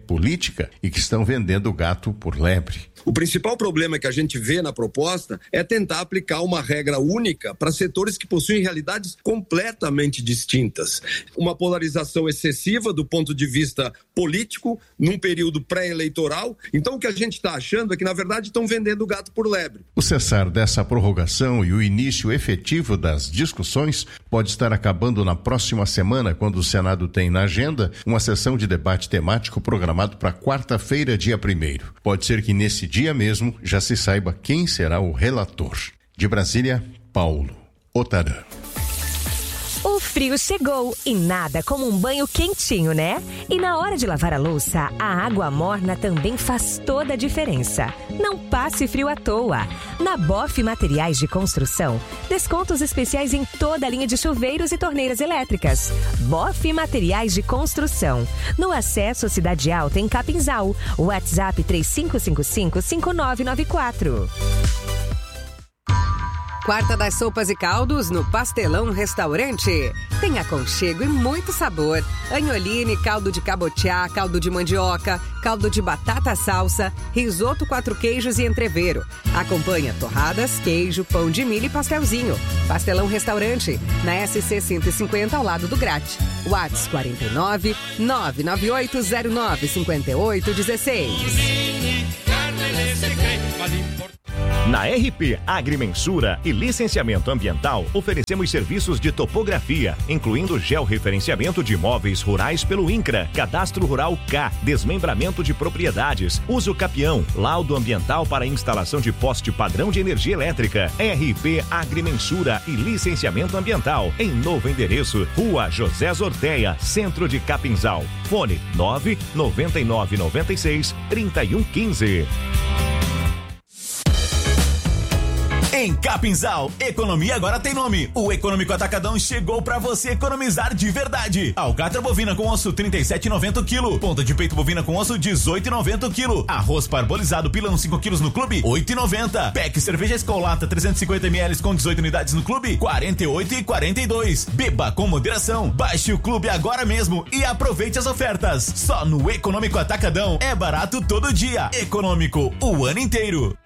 X: política e que estão vendendo gato por lebre.
C: O principal problema que a gente vê na proposta é tentar aplicar uma regra única para setores que possuem realidades completamente distintas. Uma polarização excessiva do ponto de vista político, num período pré-eleitoral. Então, o que a gente está achando é que, na verdade, estão vendendo gato por lebre.
X: O cessar dessa prorrogação e o início efetivo das discussões pode estar acabando na próxima semana, quando o Senado tem na agenda uma sessão de debate temático programado para quarta-feira, dia 1º. Pode ser que nesse dia mesmo já se saiba quem será o relator. De Brasília, Paulo Otarã.
B: O frio chegou e nada como um banho quentinho, né? E na hora de lavar a louça, a água morna também faz toda a diferença. Não passe frio à toa. Na Boff Materiais de Construção, descontos especiais em toda a linha de chuveiros e torneiras elétricas. Boff Materiais de Construção. No acesso Cidade Alta, em Capinzal. WhatsApp 3555-5994.
D: Quarta das sopas e caldos no Pastelão Restaurante. Tem aconchego e muito sabor. Agnoline, caldo de cabotiá, caldo de mandioca, caldo de batata salsa, risoto 4 queijos e entrevero. Acompanha torradas, queijo, pão de milho e pastelzinho. Pastelão Restaurante, na SC 150 ao lado do Grate. WhatsApp 49 99809 5816.
H: Na RP Agrimensura e Licenciamento Ambiental, oferecemos serviços de topografia, incluindo georreferenciamento de imóveis rurais pelo INCRA, Cadastro Rural K, desmembramento de propriedades, uso capião, laudo ambiental para instalação de poste padrão de energia elétrica. RP Agrimensura e Licenciamento Ambiental, em novo endereço, Rua José Zorteia, Centro de Capinzal. Fone 99996-3115.
I: Em Capinzal, economia agora tem nome. O Econômico Atacadão chegou pra você economizar de verdade. Alcatra bovina com osso 37,90 kg. Ponta de peito bovina com osso 18,90 kg. Arroz parbolizado pilão 5 kg no clube 8,90. Pack cerveja Escolata 350 ml com 18 unidades no clube 48,42. Beba com moderação. Baixe o clube agora mesmo e aproveite as ofertas. Só no Econômico Atacadão é barato todo dia. Econômico o ano inteiro.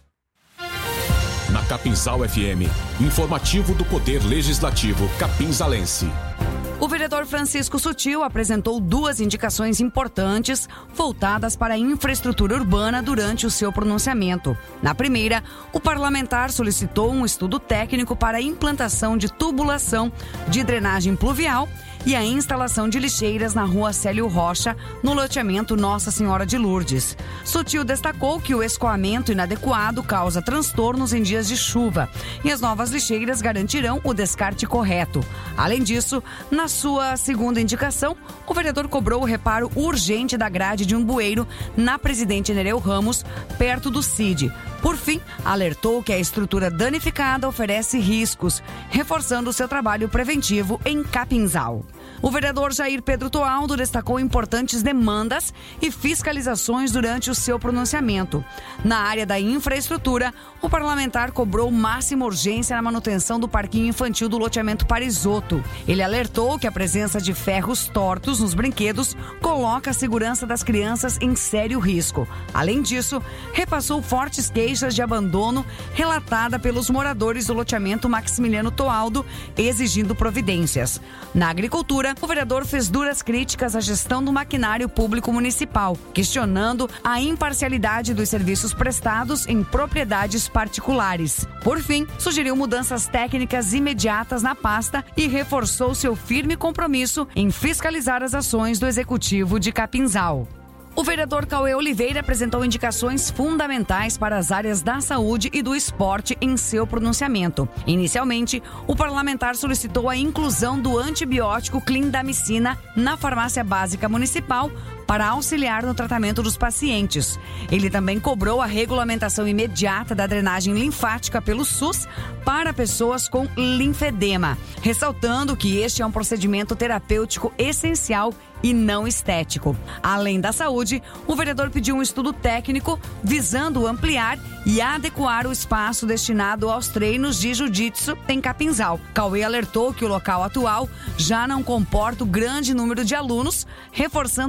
A: Na Capinzal FM, informativo do Poder Legislativo Capinzalense.
Q: O vereador Francisco Sutil apresentou 2 indicações importantes voltadas para a infraestrutura urbana durante o seu pronunciamento. Na primeira, o parlamentar solicitou um estudo técnico para a implantação de tubulação de drenagem pluvial e a instalação de lixeiras na rua Célio Rocha, no loteamento Nossa Senhora de Lourdes. Sutil destacou que o escoamento inadequado causa transtornos em dias de chuva e as novas lixeiras garantirão o descarte correto. Além disso, na sua segunda indicação, o vereador cobrou o reparo urgente da grade de um bueiro na Presidente Nereu Ramos, perto do CID. Por fim, alertou que a estrutura danificada oferece riscos, reforçando seu trabalho preventivo em Capinzal. O vereador Jair Pedro Toaldo destacou importantes demandas e fiscalizações durante o seu pronunciamento. Na área da infraestrutura, o parlamentar cobrou máxima urgência na manutenção do parquinho infantil do loteamento Parisotto. Ele alertou que a presença de ferros tortos nos brinquedos coloca a segurança das crianças em sério risco. Além disso, repassou fortes queixas de abandono relatada pelos moradores do loteamento Maximiliano Toaldo, exigindo providências. Na agricultura, o vereador fez duras críticas à gestão do maquinário público municipal, questionando a imparcialidade dos serviços prestados em propriedades particulares. Por fim, sugeriu mudanças técnicas imediatas na pasta e reforçou seu firme compromisso em fiscalizar as ações do Executivo de Capinzal. O vereador Cauê Oliveira apresentou indicações fundamentais para as áreas da saúde e do esporte em seu pronunciamento. Inicialmente, o parlamentar solicitou a inclusão do antibiótico clindamicina na farmácia básica municipal para auxiliar no tratamento dos pacientes. Ele também cobrou a regulamentação imediata da drenagem linfática pelo SUS para pessoas com linfedema, ressaltando que este é um procedimento terapêutico essencial e não estético. Além da saúde, o vereador pediu um estudo técnico visando ampliar e adequar o espaço destinado aos treinos de jiu-jitsu em Capinzal. Cauê alertou que o local atual já não comporta o grande número de alunos, reforçando a enorme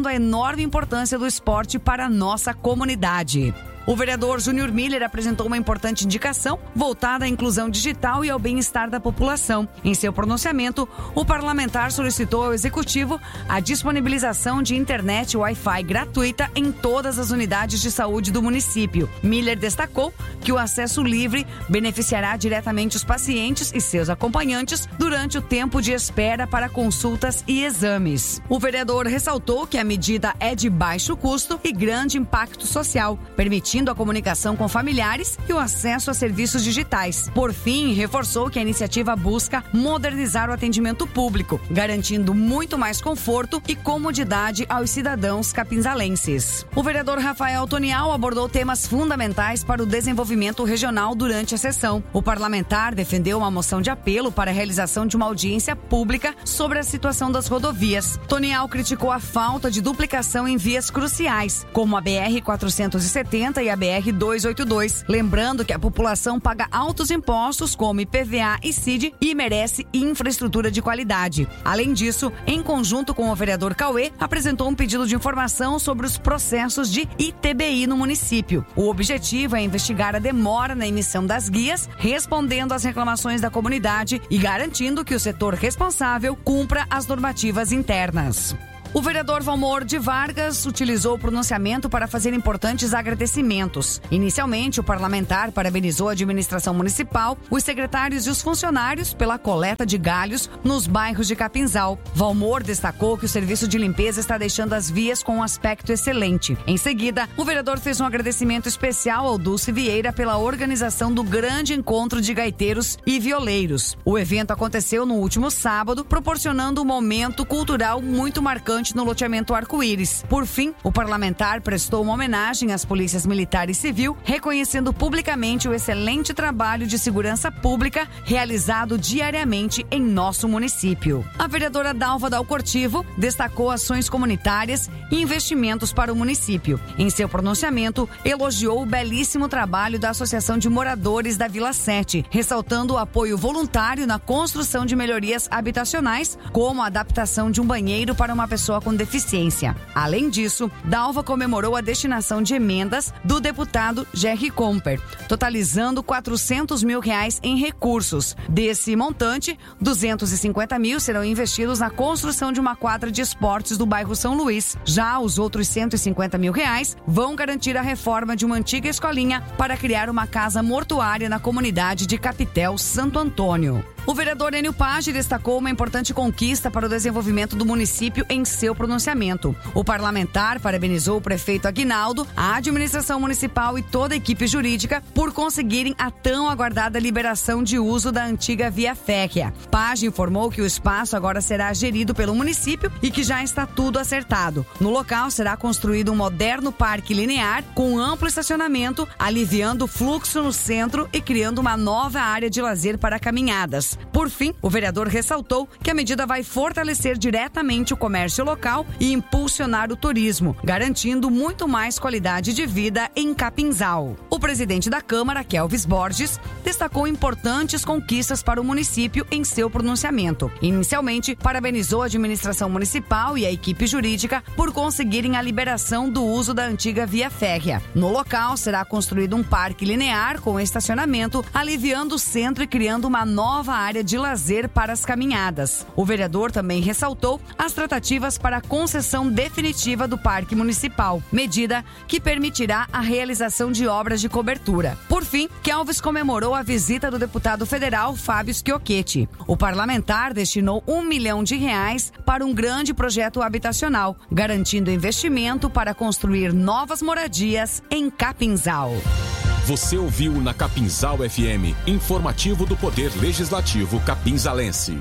Q: enorme importância do esporte para a nossa comunidade. O vereador Júnior Miller apresentou uma importante indicação voltada à inclusão digital e ao bem-estar da população. Em seu pronunciamento, o parlamentar solicitou ao Executivo a disponibilização de internet Wi-Fi gratuita em todas as unidades de saúde do município. Miller destacou que o acesso livre beneficiará diretamente os pacientes e seus acompanhantes durante o tempo de espera para consultas e exames. O vereador ressaltou que a medida é de baixo custo e grande impacto social, permitindo a comunicação com familiares e o acesso a serviços digitais. Por fim, reforçou que a iniciativa busca modernizar o atendimento público, garantindo muito mais conforto e comodidade aos cidadãos capinzalenses. O vereador Rafael Tonial abordou temas fundamentais para o desenvolvimento regional durante a sessão. O parlamentar defendeu uma moção de apelo para a realização de uma audiência pública sobre a situação das rodovias. Tonial criticou a falta de duplicação em vias cruciais, como a BR-470 e a BR-282, lembrando que a população paga altos impostos como IPVA e CID e merece infraestrutura de qualidade. Além disso, em conjunto com o vereador Cauê, apresentou um pedido de informação sobre os processos de ITBI no município. O objetivo é investigar a demora na emissão das guias, respondendo às reclamações da comunidade e garantindo que o setor responsável cumpra as normativas internas. O vereador Valmor de Vargas utilizou o pronunciamento para fazer importantes agradecimentos. Inicialmente, o parlamentar parabenizou a administração municipal, os secretários e os funcionários pela coleta de galhos nos bairros de Capinzal. Valmor destacou que o serviço de limpeza está deixando as vias com um aspecto excelente. Em seguida, o vereador fez um agradecimento especial ao Dulce Vieira pela organização do grande encontro de gaiteiros e violeiros. O evento aconteceu no último sábado, proporcionando um momento cultural muito marcante no loteamento Arco-Íris. Por fim, o parlamentar prestou uma homenagem às polícias militar e civil, reconhecendo publicamente o excelente trabalho de segurança pública realizado diariamente em nosso município. A vereadora Dalva Dalcortivo destacou ações comunitárias e investimentos para o município. Em seu pronunciamento, elogiou o belíssimo trabalho da Associação de Moradores da Vila 7, ressaltando o apoio voluntário na construção de melhorias habitacionais, como a adaptação de um banheiro para uma pessoa com deficiência. Além disso, Dalva comemorou a destinação de emendas do deputado Jerry Comper, totalizando R$400 mil em recursos. Desse montante, R$250 mil serão investidos na construção de uma quadra de esportes do bairro São Luís. Já os outros R$150 mil vão garantir a reforma de uma antiga escolinha para criar uma casa mortuária na comunidade de Capitel Santo Antônio. O vereador Enio Page destacou uma importante conquista para o desenvolvimento do município em seu pronunciamento. O parlamentar parabenizou o prefeito Aguinaldo, a administração municipal e toda a equipe jurídica por conseguirem a tão aguardada liberação de uso da antiga via férrea. Page informou que o espaço agora será gerido pelo município e que já está tudo acertado. No local será construído um moderno parque linear com amplo estacionamento, aliviando o fluxo no centro e criando uma nova área de lazer para caminhadas. Por fim, o vereador ressaltou que a medida vai fortalecer diretamente o comércio local e impulsionar o turismo, garantindo muito mais qualidade de vida em Capinzal. O presidente da Câmara, Kelvis Borges, destacou importantes conquistas para o município em seu pronunciamento. Inicialmente, parabenizou a administração municipal e a equipe jurídica por conseguirem a liberação do uso da antiga via férrea. No local, será construído um parque linear com estacionamento, aliviando o centro e criando uma nova área de lazer para as caminhadas. O vereador também ressaltou as tratativas para a concessão definitiva do Parque Municipal, medida que permitirá a realização de obras de cobertura. Por fim, Kelvis comemorou a visita do deputado federal Fábio Schiocchetti. O parlamentar destinou R$1 milhão para um grande projeto habitacional, garantindo investimento para construir novas moradias em Capinzal.
A: Você ouviu na Capinzal FM, informativo do Poder Legislativo capinzalense.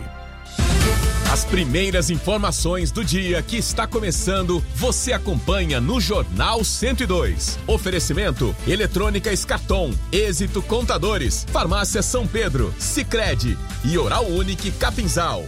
A: As primeiras informações do dia que está começando, você acompanha no Jornal 102. Oferecimento: Eletrônica Escartom, Êxito Contadores, Farmácia São Pedro, Sicredi e Oral Unique Capinzal.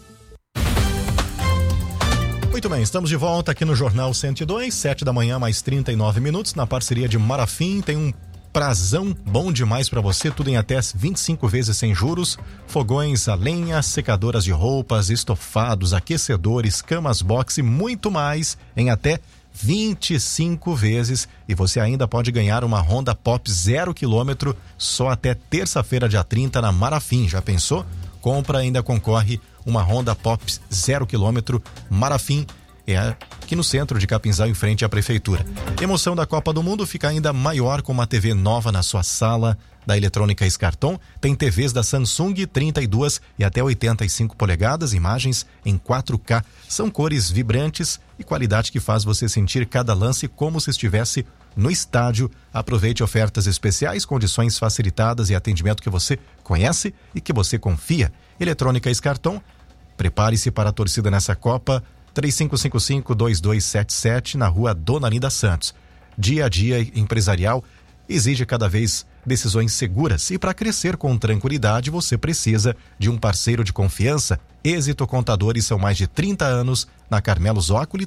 J: Muito bem, estamos de volta aqui no Jornal 102, 7 da manhã, mais 39 minutos, na parceria de Marafim. Tem um prazão bom demais para você, tudo em até 25 vezes sem juros, fogões a lenha, secadoras de roupas, estofados, aquecedores, camas box e muito mais em até 25 vezes e você ainda pode ganhar uma Honda Pop 0 km só até terça-feira, dia 30, na Marafim. Já pensou? Compra, ainda concorre uma Honda Pop 0 km Marafim. É aqui no centro de Capinzal, em frente à prefeitura. Emoção da Copa do Mundo fica ainda maior com uma TV nova na sua sala. Da Eletrônica Escarton tem TVs da Samsung 32 e até 85 polegadas, imagens em 4K. São cores vibrantes e qualidade que faz você sentir cada lance como se estivesse no estádio. Aproveite ofertas especiais, condições facilitadas e atendimento que você conhece e que você confia. Eletrônica Escarton, prepare-se para a torcida nessa Copa. 3555-2277 na rua Dona Linda Santos. Dia a dia empresarial exige cada vez decisões seguras e para crescer com tranquilidade você precisa de um parceiro de confiança. Êxito Contadores, são mais de 30 anos na Carmelo Zócoli,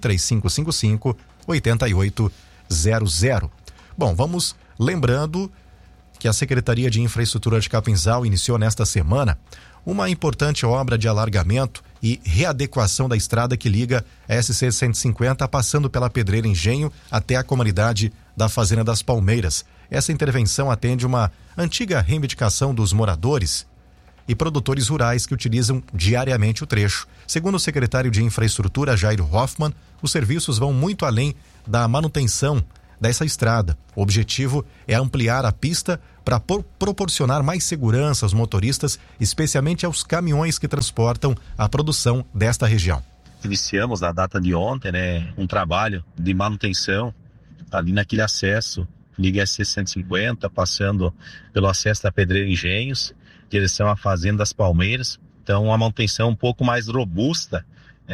J: 3555-8800. Bom, vamos lembrando que a Secretaria de Infraestrutura de Capinzal iniciou nesta semana uma importante obra de alargamento e readequação da estrada que liga a SC 150, passando pela Pedreira Engenho até a comunidade da Fazenda das Palmeiras. Essa intervenção atende uma antiga reivindicação dos moradores e produtores rurais que utilizam diariamente o trecho. Segundo o secretário de Infraestrutura, Jairo Hoffmann, os serviços vão muito além da manutenção dessa estrada. O objetivo é ampliar a pista para proporcionar mais segurança aos motoristas, especialmente aos caminhões que transportam a produção desta região.
L: Iniciamos na data de ontem, um trabalho de manutenção ali naquele acesso, liga SC 150, passando pelo acesso da Pedreira Engenhos, direção à Fazenda das Palmeiras. Então, uma manutenção um pouco mais robusta,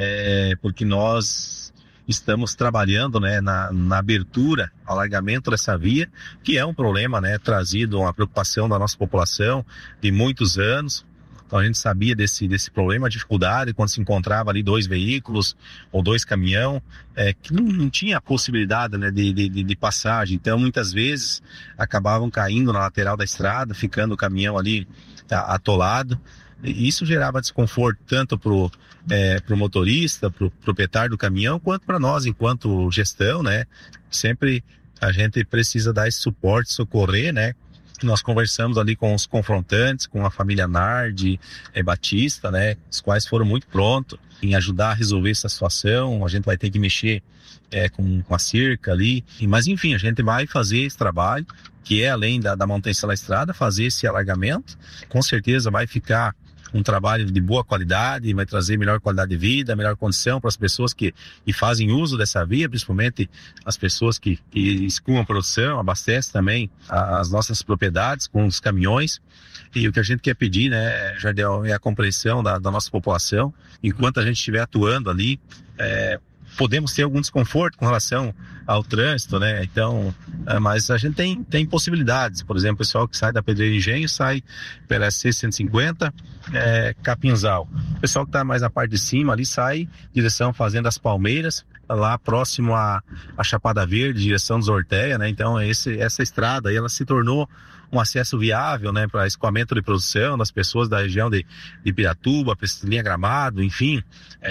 L: porque nós estamos trabalhando na abertura, alargamento dessa via, que é um problema trazido, uma preocupação da nossa população de muitos anos. Então a gente sabia desse problema, a dificuldade quando se encontrava ali 2 veículos ou 2 caminhões, que não tinha possibilidade de passagem. Então muitas vezes acabavam caindo na lateral da estrada, ficando o caminhão ali atolado. E isso gerava desconforto tanto para o motorista, para o proprietário do caminhão, quanto para nós enquanto gestão, Sempre a gente precisa dar esse suporte, socorrer, Nós conversamos ali com os confrontantes, com a família Nardi, Batista, os quais foram muito prontos em ajudar a resolver essa situação. A gente vai ter que mexer com a cerca ali, mas enfim, a gente vai fazer esse trabalho, que é além da manutenção da estrada, fazer esse alargamento. Com certeza vai ficar um trabalho de boa qualidade, vai trazer melhor qualidade de vida, melhor condição para as pessoas que fazem uso dessa via, principalmente as pessoas que escoam a produção, abastecem também as nossas propriedades com os caminhões. E o que a gente quer pedir, Jardel, é a compreensão da nossa população. Enquanto a gente estiver atuando ali, podemos ter algum desconforto com relação ao trânsito, Então, mas a gente tem possibilidades. Por exemplo, o pessoal que sai da Pedreira Engenho sai pela SC 150, Capinzal. O pessoal que está mais na parte de cima ali sai direção Fazenda das Palmeiras, lá próximo à Chapada Verde, direção dos Orteia, Então essa estrada aí, ela se tornou um acesso viável, para escoamento de produção das pessoas da região de Piratuba, linha Gramado, enfim,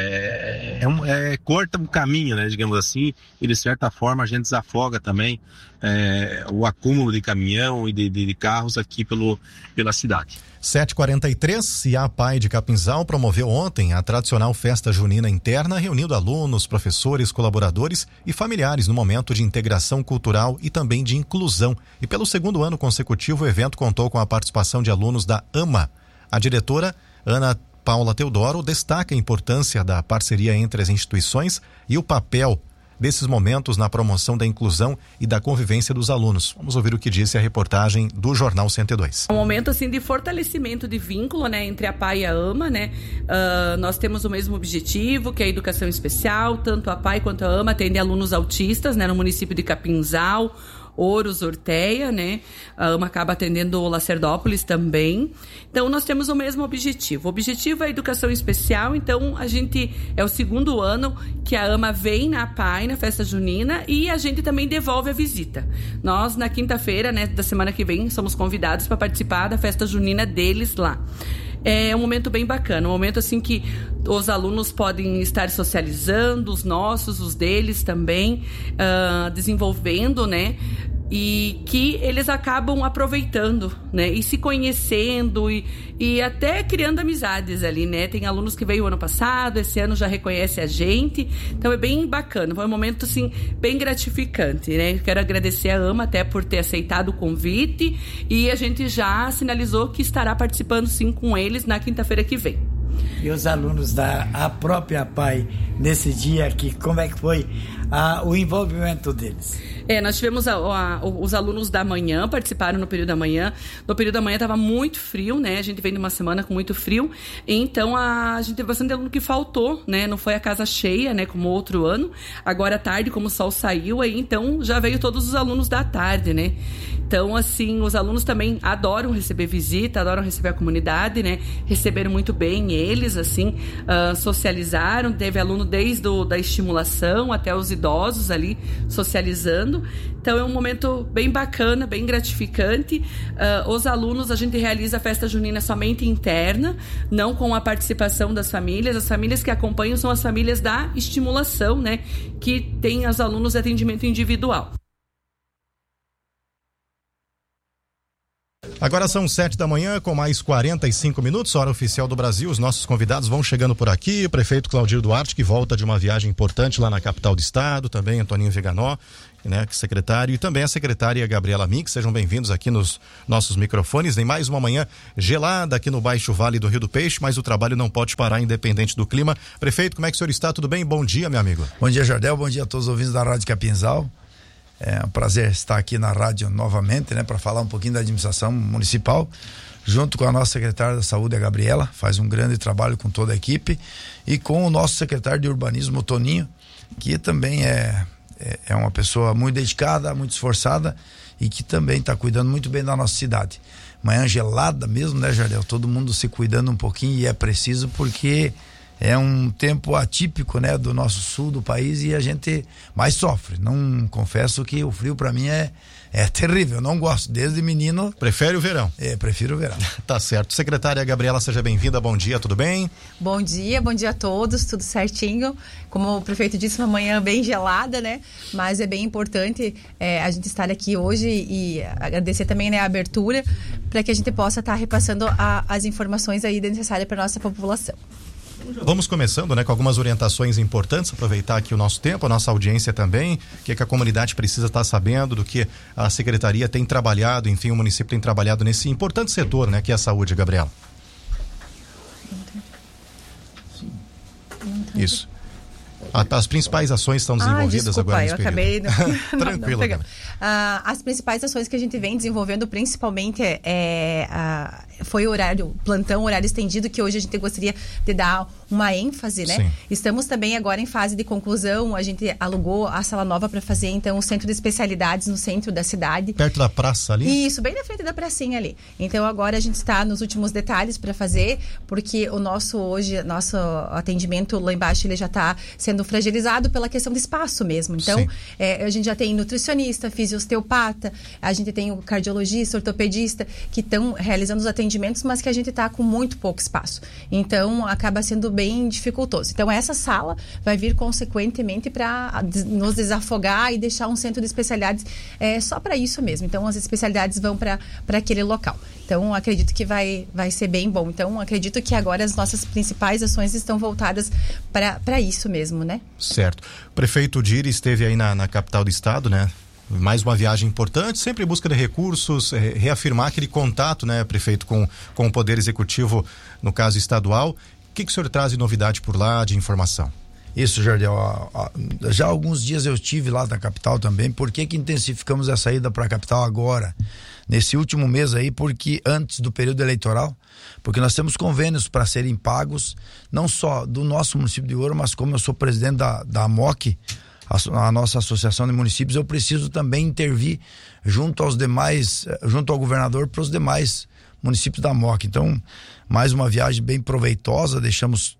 L: corta um caminho, digamos assim, e de certa forma a gente desafoga também o acúmulo de caminhão e de carros aqui pela cidade.
J: 7h43, e a APAI de Capinzal promoveu ontem a tradicional festa junina interna, reunindo alunos, professores, colaboradores e familiares no momento de integração cultural e também de inclusão. E pelo segundo ano consecutivo, o evento contou com a participação de alunos da AMA. A diretora, Ana Paula Teodoro, destaca a importância da parceria entre as instituições e o papel desses momentos na promoção da inclusão e da convivência dos alunos. Vamos ouvir o que disse a reportagem do Jornal 102.
M: Um momento assim de fortalecimento de vínculo, entre a APAI e a AMA, nós temos o mesmo objetivo, que é a educação especial. Tanto a APAI quanto a AMA atendem alunos autistas, no município de Capinzal, Ouros, Orteia, A AMA acaba atendendo o Lacerdópolis também. Então, nós temos o mesmo objetivo. O objetivo é a educação especial, então a gente é o segundo ano que a AMA vem na APAI, na festa junina, e a gente também devolve a visita. Nós, na quinta-feira, da semana que vem, somos convidados para participar da festa junina deles lá. é um momento bem bacana, um momento assim que os alunos podem estar socializando, os nossos, os deles também, desenvolvendo, né? E que eles acabam aproveitando, né? E se conhecendo e até criando amizades ali, né? Tem alunos que veio ano passado, esse ano já reconhece a gente. Então é bem bacana, foi um momento, assim, bem gratificante, né? Quero agradecer a AMA até por ter aceitado o convite e a gente já sinalizou que estará participando, sim, com eles na quinta-feira que vem.
N: E os alunos da própria APAE nesse dia aqui, como é que foi o envolvimento deles?
M: Nós tivemos os alunos da manhã, participaram no período da manhã. No período da manhã estava muito frio, né? A gente vem de uma semana com muito frio. Então, a gente teve bastante aluno que faltou, né? Não foi a casa cheia, né? Como outro ano. Agora à tarde, como o sol saiu, aí então já veio todos os alunos da tarde, né? Então, assim, os alunos também adoram receber visita, adoram receber a comunidade, né? Receberam muito bem eles, assim, socializaram. Teve aluno desde da estimulação até os idosos ali socializando. Então, é um momento bem bacana, bem gratificante. Os alunos, a gente realiza a festa junina somente interna, não com a participação das famílias. As famílias que acompanham são as famílias da estimulação, né? Que tem os alunos de atendimento individual.
J: Agora são 7 da manhã, com mais 45 minutos, hora oficial do Brasil. Os nossos convidados vão chegando por aqui. O prefeito Claudir Duarte, que volta de uma viagem importante lá na capital do estado. Também Antoninho Veganó, né, secretário. E também a secretária Gabriela Mink. Sejam bem-vindos aqui nos nossos microfones. Em mais uma manhã gelada aqui no Baixo Vale do Rio do Peixe, mas o trabalho não pode parar independente do clima. Prefeito, como é que o senhor está? Tudo bem? Bom dia, meu amigo.
O: Bom dia, Jardel. Bom dia a todos os ouvintes da Rádio Capinzal. É um prazer estar aqui na rádio novamente, né, para falar um pouquinho da administração municipal, junto com a nossa secretária da Saúde, a Gabriela, faz um grande trabalho com toda a equipe, e com o nosso secretário de Urbanismo, o Toninho, que também é uma pessoa muito dedicada, muito esforçada e que também está cuidando muito bem da nossa cidade. Manhã gelada mesmo, né, Jardel? Todo mundo se cuidando um pouquinho, e é preciso, porque é um tempo atípico, né, do nosso sul do país, e a gente mais sofre. Não, confesso que o frio para mim é terrível, não gosto, desde menino.
J: Prefere o verão?
O: Prefiro o verão.
J: Tá certo. Secretária Gabriela, seja bem-vinda, bom dia, tudo bem?
P: Bom dia a todos, tudo certinho. Como o prefeito disse, uma manhã bem gelada, né? Mas é bem importante a gente estar aqui hoje e agradecer também, né, a abertura, para que a gente possa estar repassando as informações aí necessárias para a nossa população.
J: Vamos começando, né, com algumas orientações importantes, aproveitar aqui o nosso tempo, a nossa audiência também, o que a comunidade precisa estar sabendo, do que a secretaria tem trabalhado, enfim, o município tem trabalhado nesse importante setor, né, que é a saúde, Gabriela. Isso. As principais ações estão desenvolvidas agora nesse período.
P: Eu acabei...
J: Tranquilo.
P: As principais ações que a gente vem desenvolvendo, principalmente, foi o plantão, horário estendido, que hoje a gente gostaria de dar uma ênfase, né?
J: Sim.
P: Estamos também agora em fase de conclusão, a gente alugou a sala nova para fazer, então, o centro de especialidades no centro da cidade.
J: Perto da praça ali?
P: Isso, bem na frente da pracinha ali. Então, agora a gente está nos últimos detalhes para fazer, porque o nosso atendimento lá embaixo, ele já está sendo fragilizado pela questão de espaço mesmo. Então, a gente já tem nutricionista, fisiosteopata, a gente tem o cardiologista, ortopedista, que estão realizando os atendimentos, mas que a gente está com muito pouco espaço. Então, acaba sendo bem dificultoso. Então, essa sala vai vir consequentemente para nos desafogar e deixar um centro de especialidades só para isso mesmo. Então, as especialidades vão para aquele local. Então, acredito que vai ser bem bom. Então, acredito que agora as nossas principais ações estão voltadas para isso mesmo, né?
J: Certo. O prefeito Diri esteve aí na capital do estado, né? Mais uma viagem importante, sempre em busca de recursos, reafirmar aquele contato, né, prefeito, com o Poder Executivo, no caso estadual. O que o senhor traz de novidade por lá, de informação?
O: Isso, Jardel. Já há alguns dias eu estive lá na capital também. Por que intensificamos a saída para a capital agora, nesse último mês aí? Porque antes do período eleitoral, porque nós temos convênios para serem pagos, não só do nosso município de Ouro, mas como eu sou presidente da AMOC, a nossa associação de municípios, eu preciso também intervir junto ao governador para os demais municípios da AMOC. Então, mais uma viagem bem proveitosa, deixamos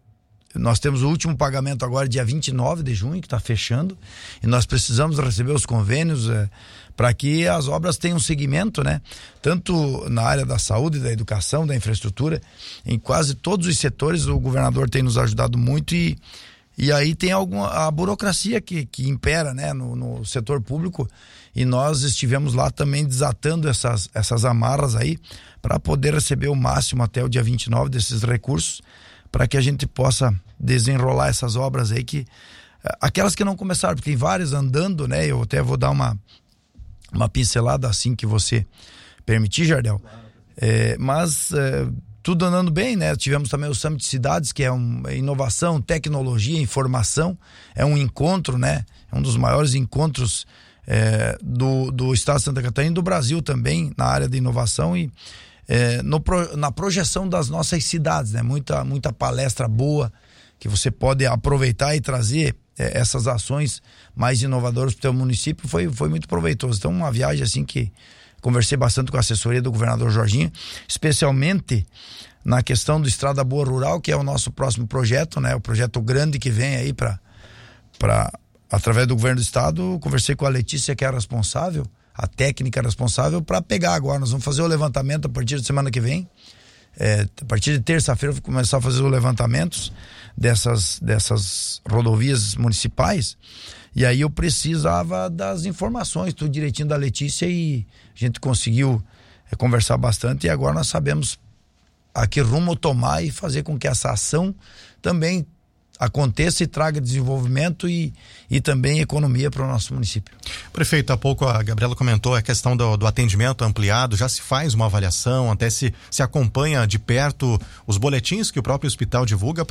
O: Nós temos o último pagamento agora, dia 29 de junho, que está fechando, e nós precisamos receber os convênios para que as obras tenham seguimento, né? Tanto na área da saúde, da educação, da infraestrutura, em quase todos os setores o governador tem nos ajudado muito e aí tem a burocracia que impera, né, no setor público, e nós estivemos lá também desatando essas amarras aí para poder receber o máximo até o dia 29 desses recursos, para que a gente possa desenrolar essas obras aí, aquelas que não começaram, porque tem várias andando, né? Eu até vou dar uma pincelada assim que você permitir, Jardel. Mas tudo andando bem, né? Tivemos também o Summit Cidades, que é inovação, tecnologia, informação, é um encontro, né? É um dos maiores encontros do estado de Santa Catarina e do Brasil também, na área de inovação e na projeção das nossas cidades, né? Muita palestra boa que você pode aproveitar e trazer essas ações mais inovadoras para o teu município. Foi muito proveitoso. Então, uma viagem assim que conversei bastante com a assessoria do governador Jorginho, especialmente na questão do Estrada Boa Rural, que é o nosso próximo projeto, né? O projeto grande que vem aí através do governo do estado. Conversei com a Letícia, que é a responsável, a técnica responsável, para pegar agora. Nós vamos fazer o levantamento a partir da semana que vem. A partir de terça-feira eu vou começar a fazer os levantamentos dessas rodovias municipais, e aí eu precisava das informações, tudo direitinho da Letícia, e a gente conseguiu conversar bastante, e agora nós sabemos a que rumo tomar e fazer com que essa ação também aconteça e traga desenvolvimento e também economia para o nosso município.
J: Prefeito, há pouco a Gabriela comentou a questão do atendimento ampliado, já se faz uma avaliação, até se acompanha de perto os boletins que o próprio hospital divulga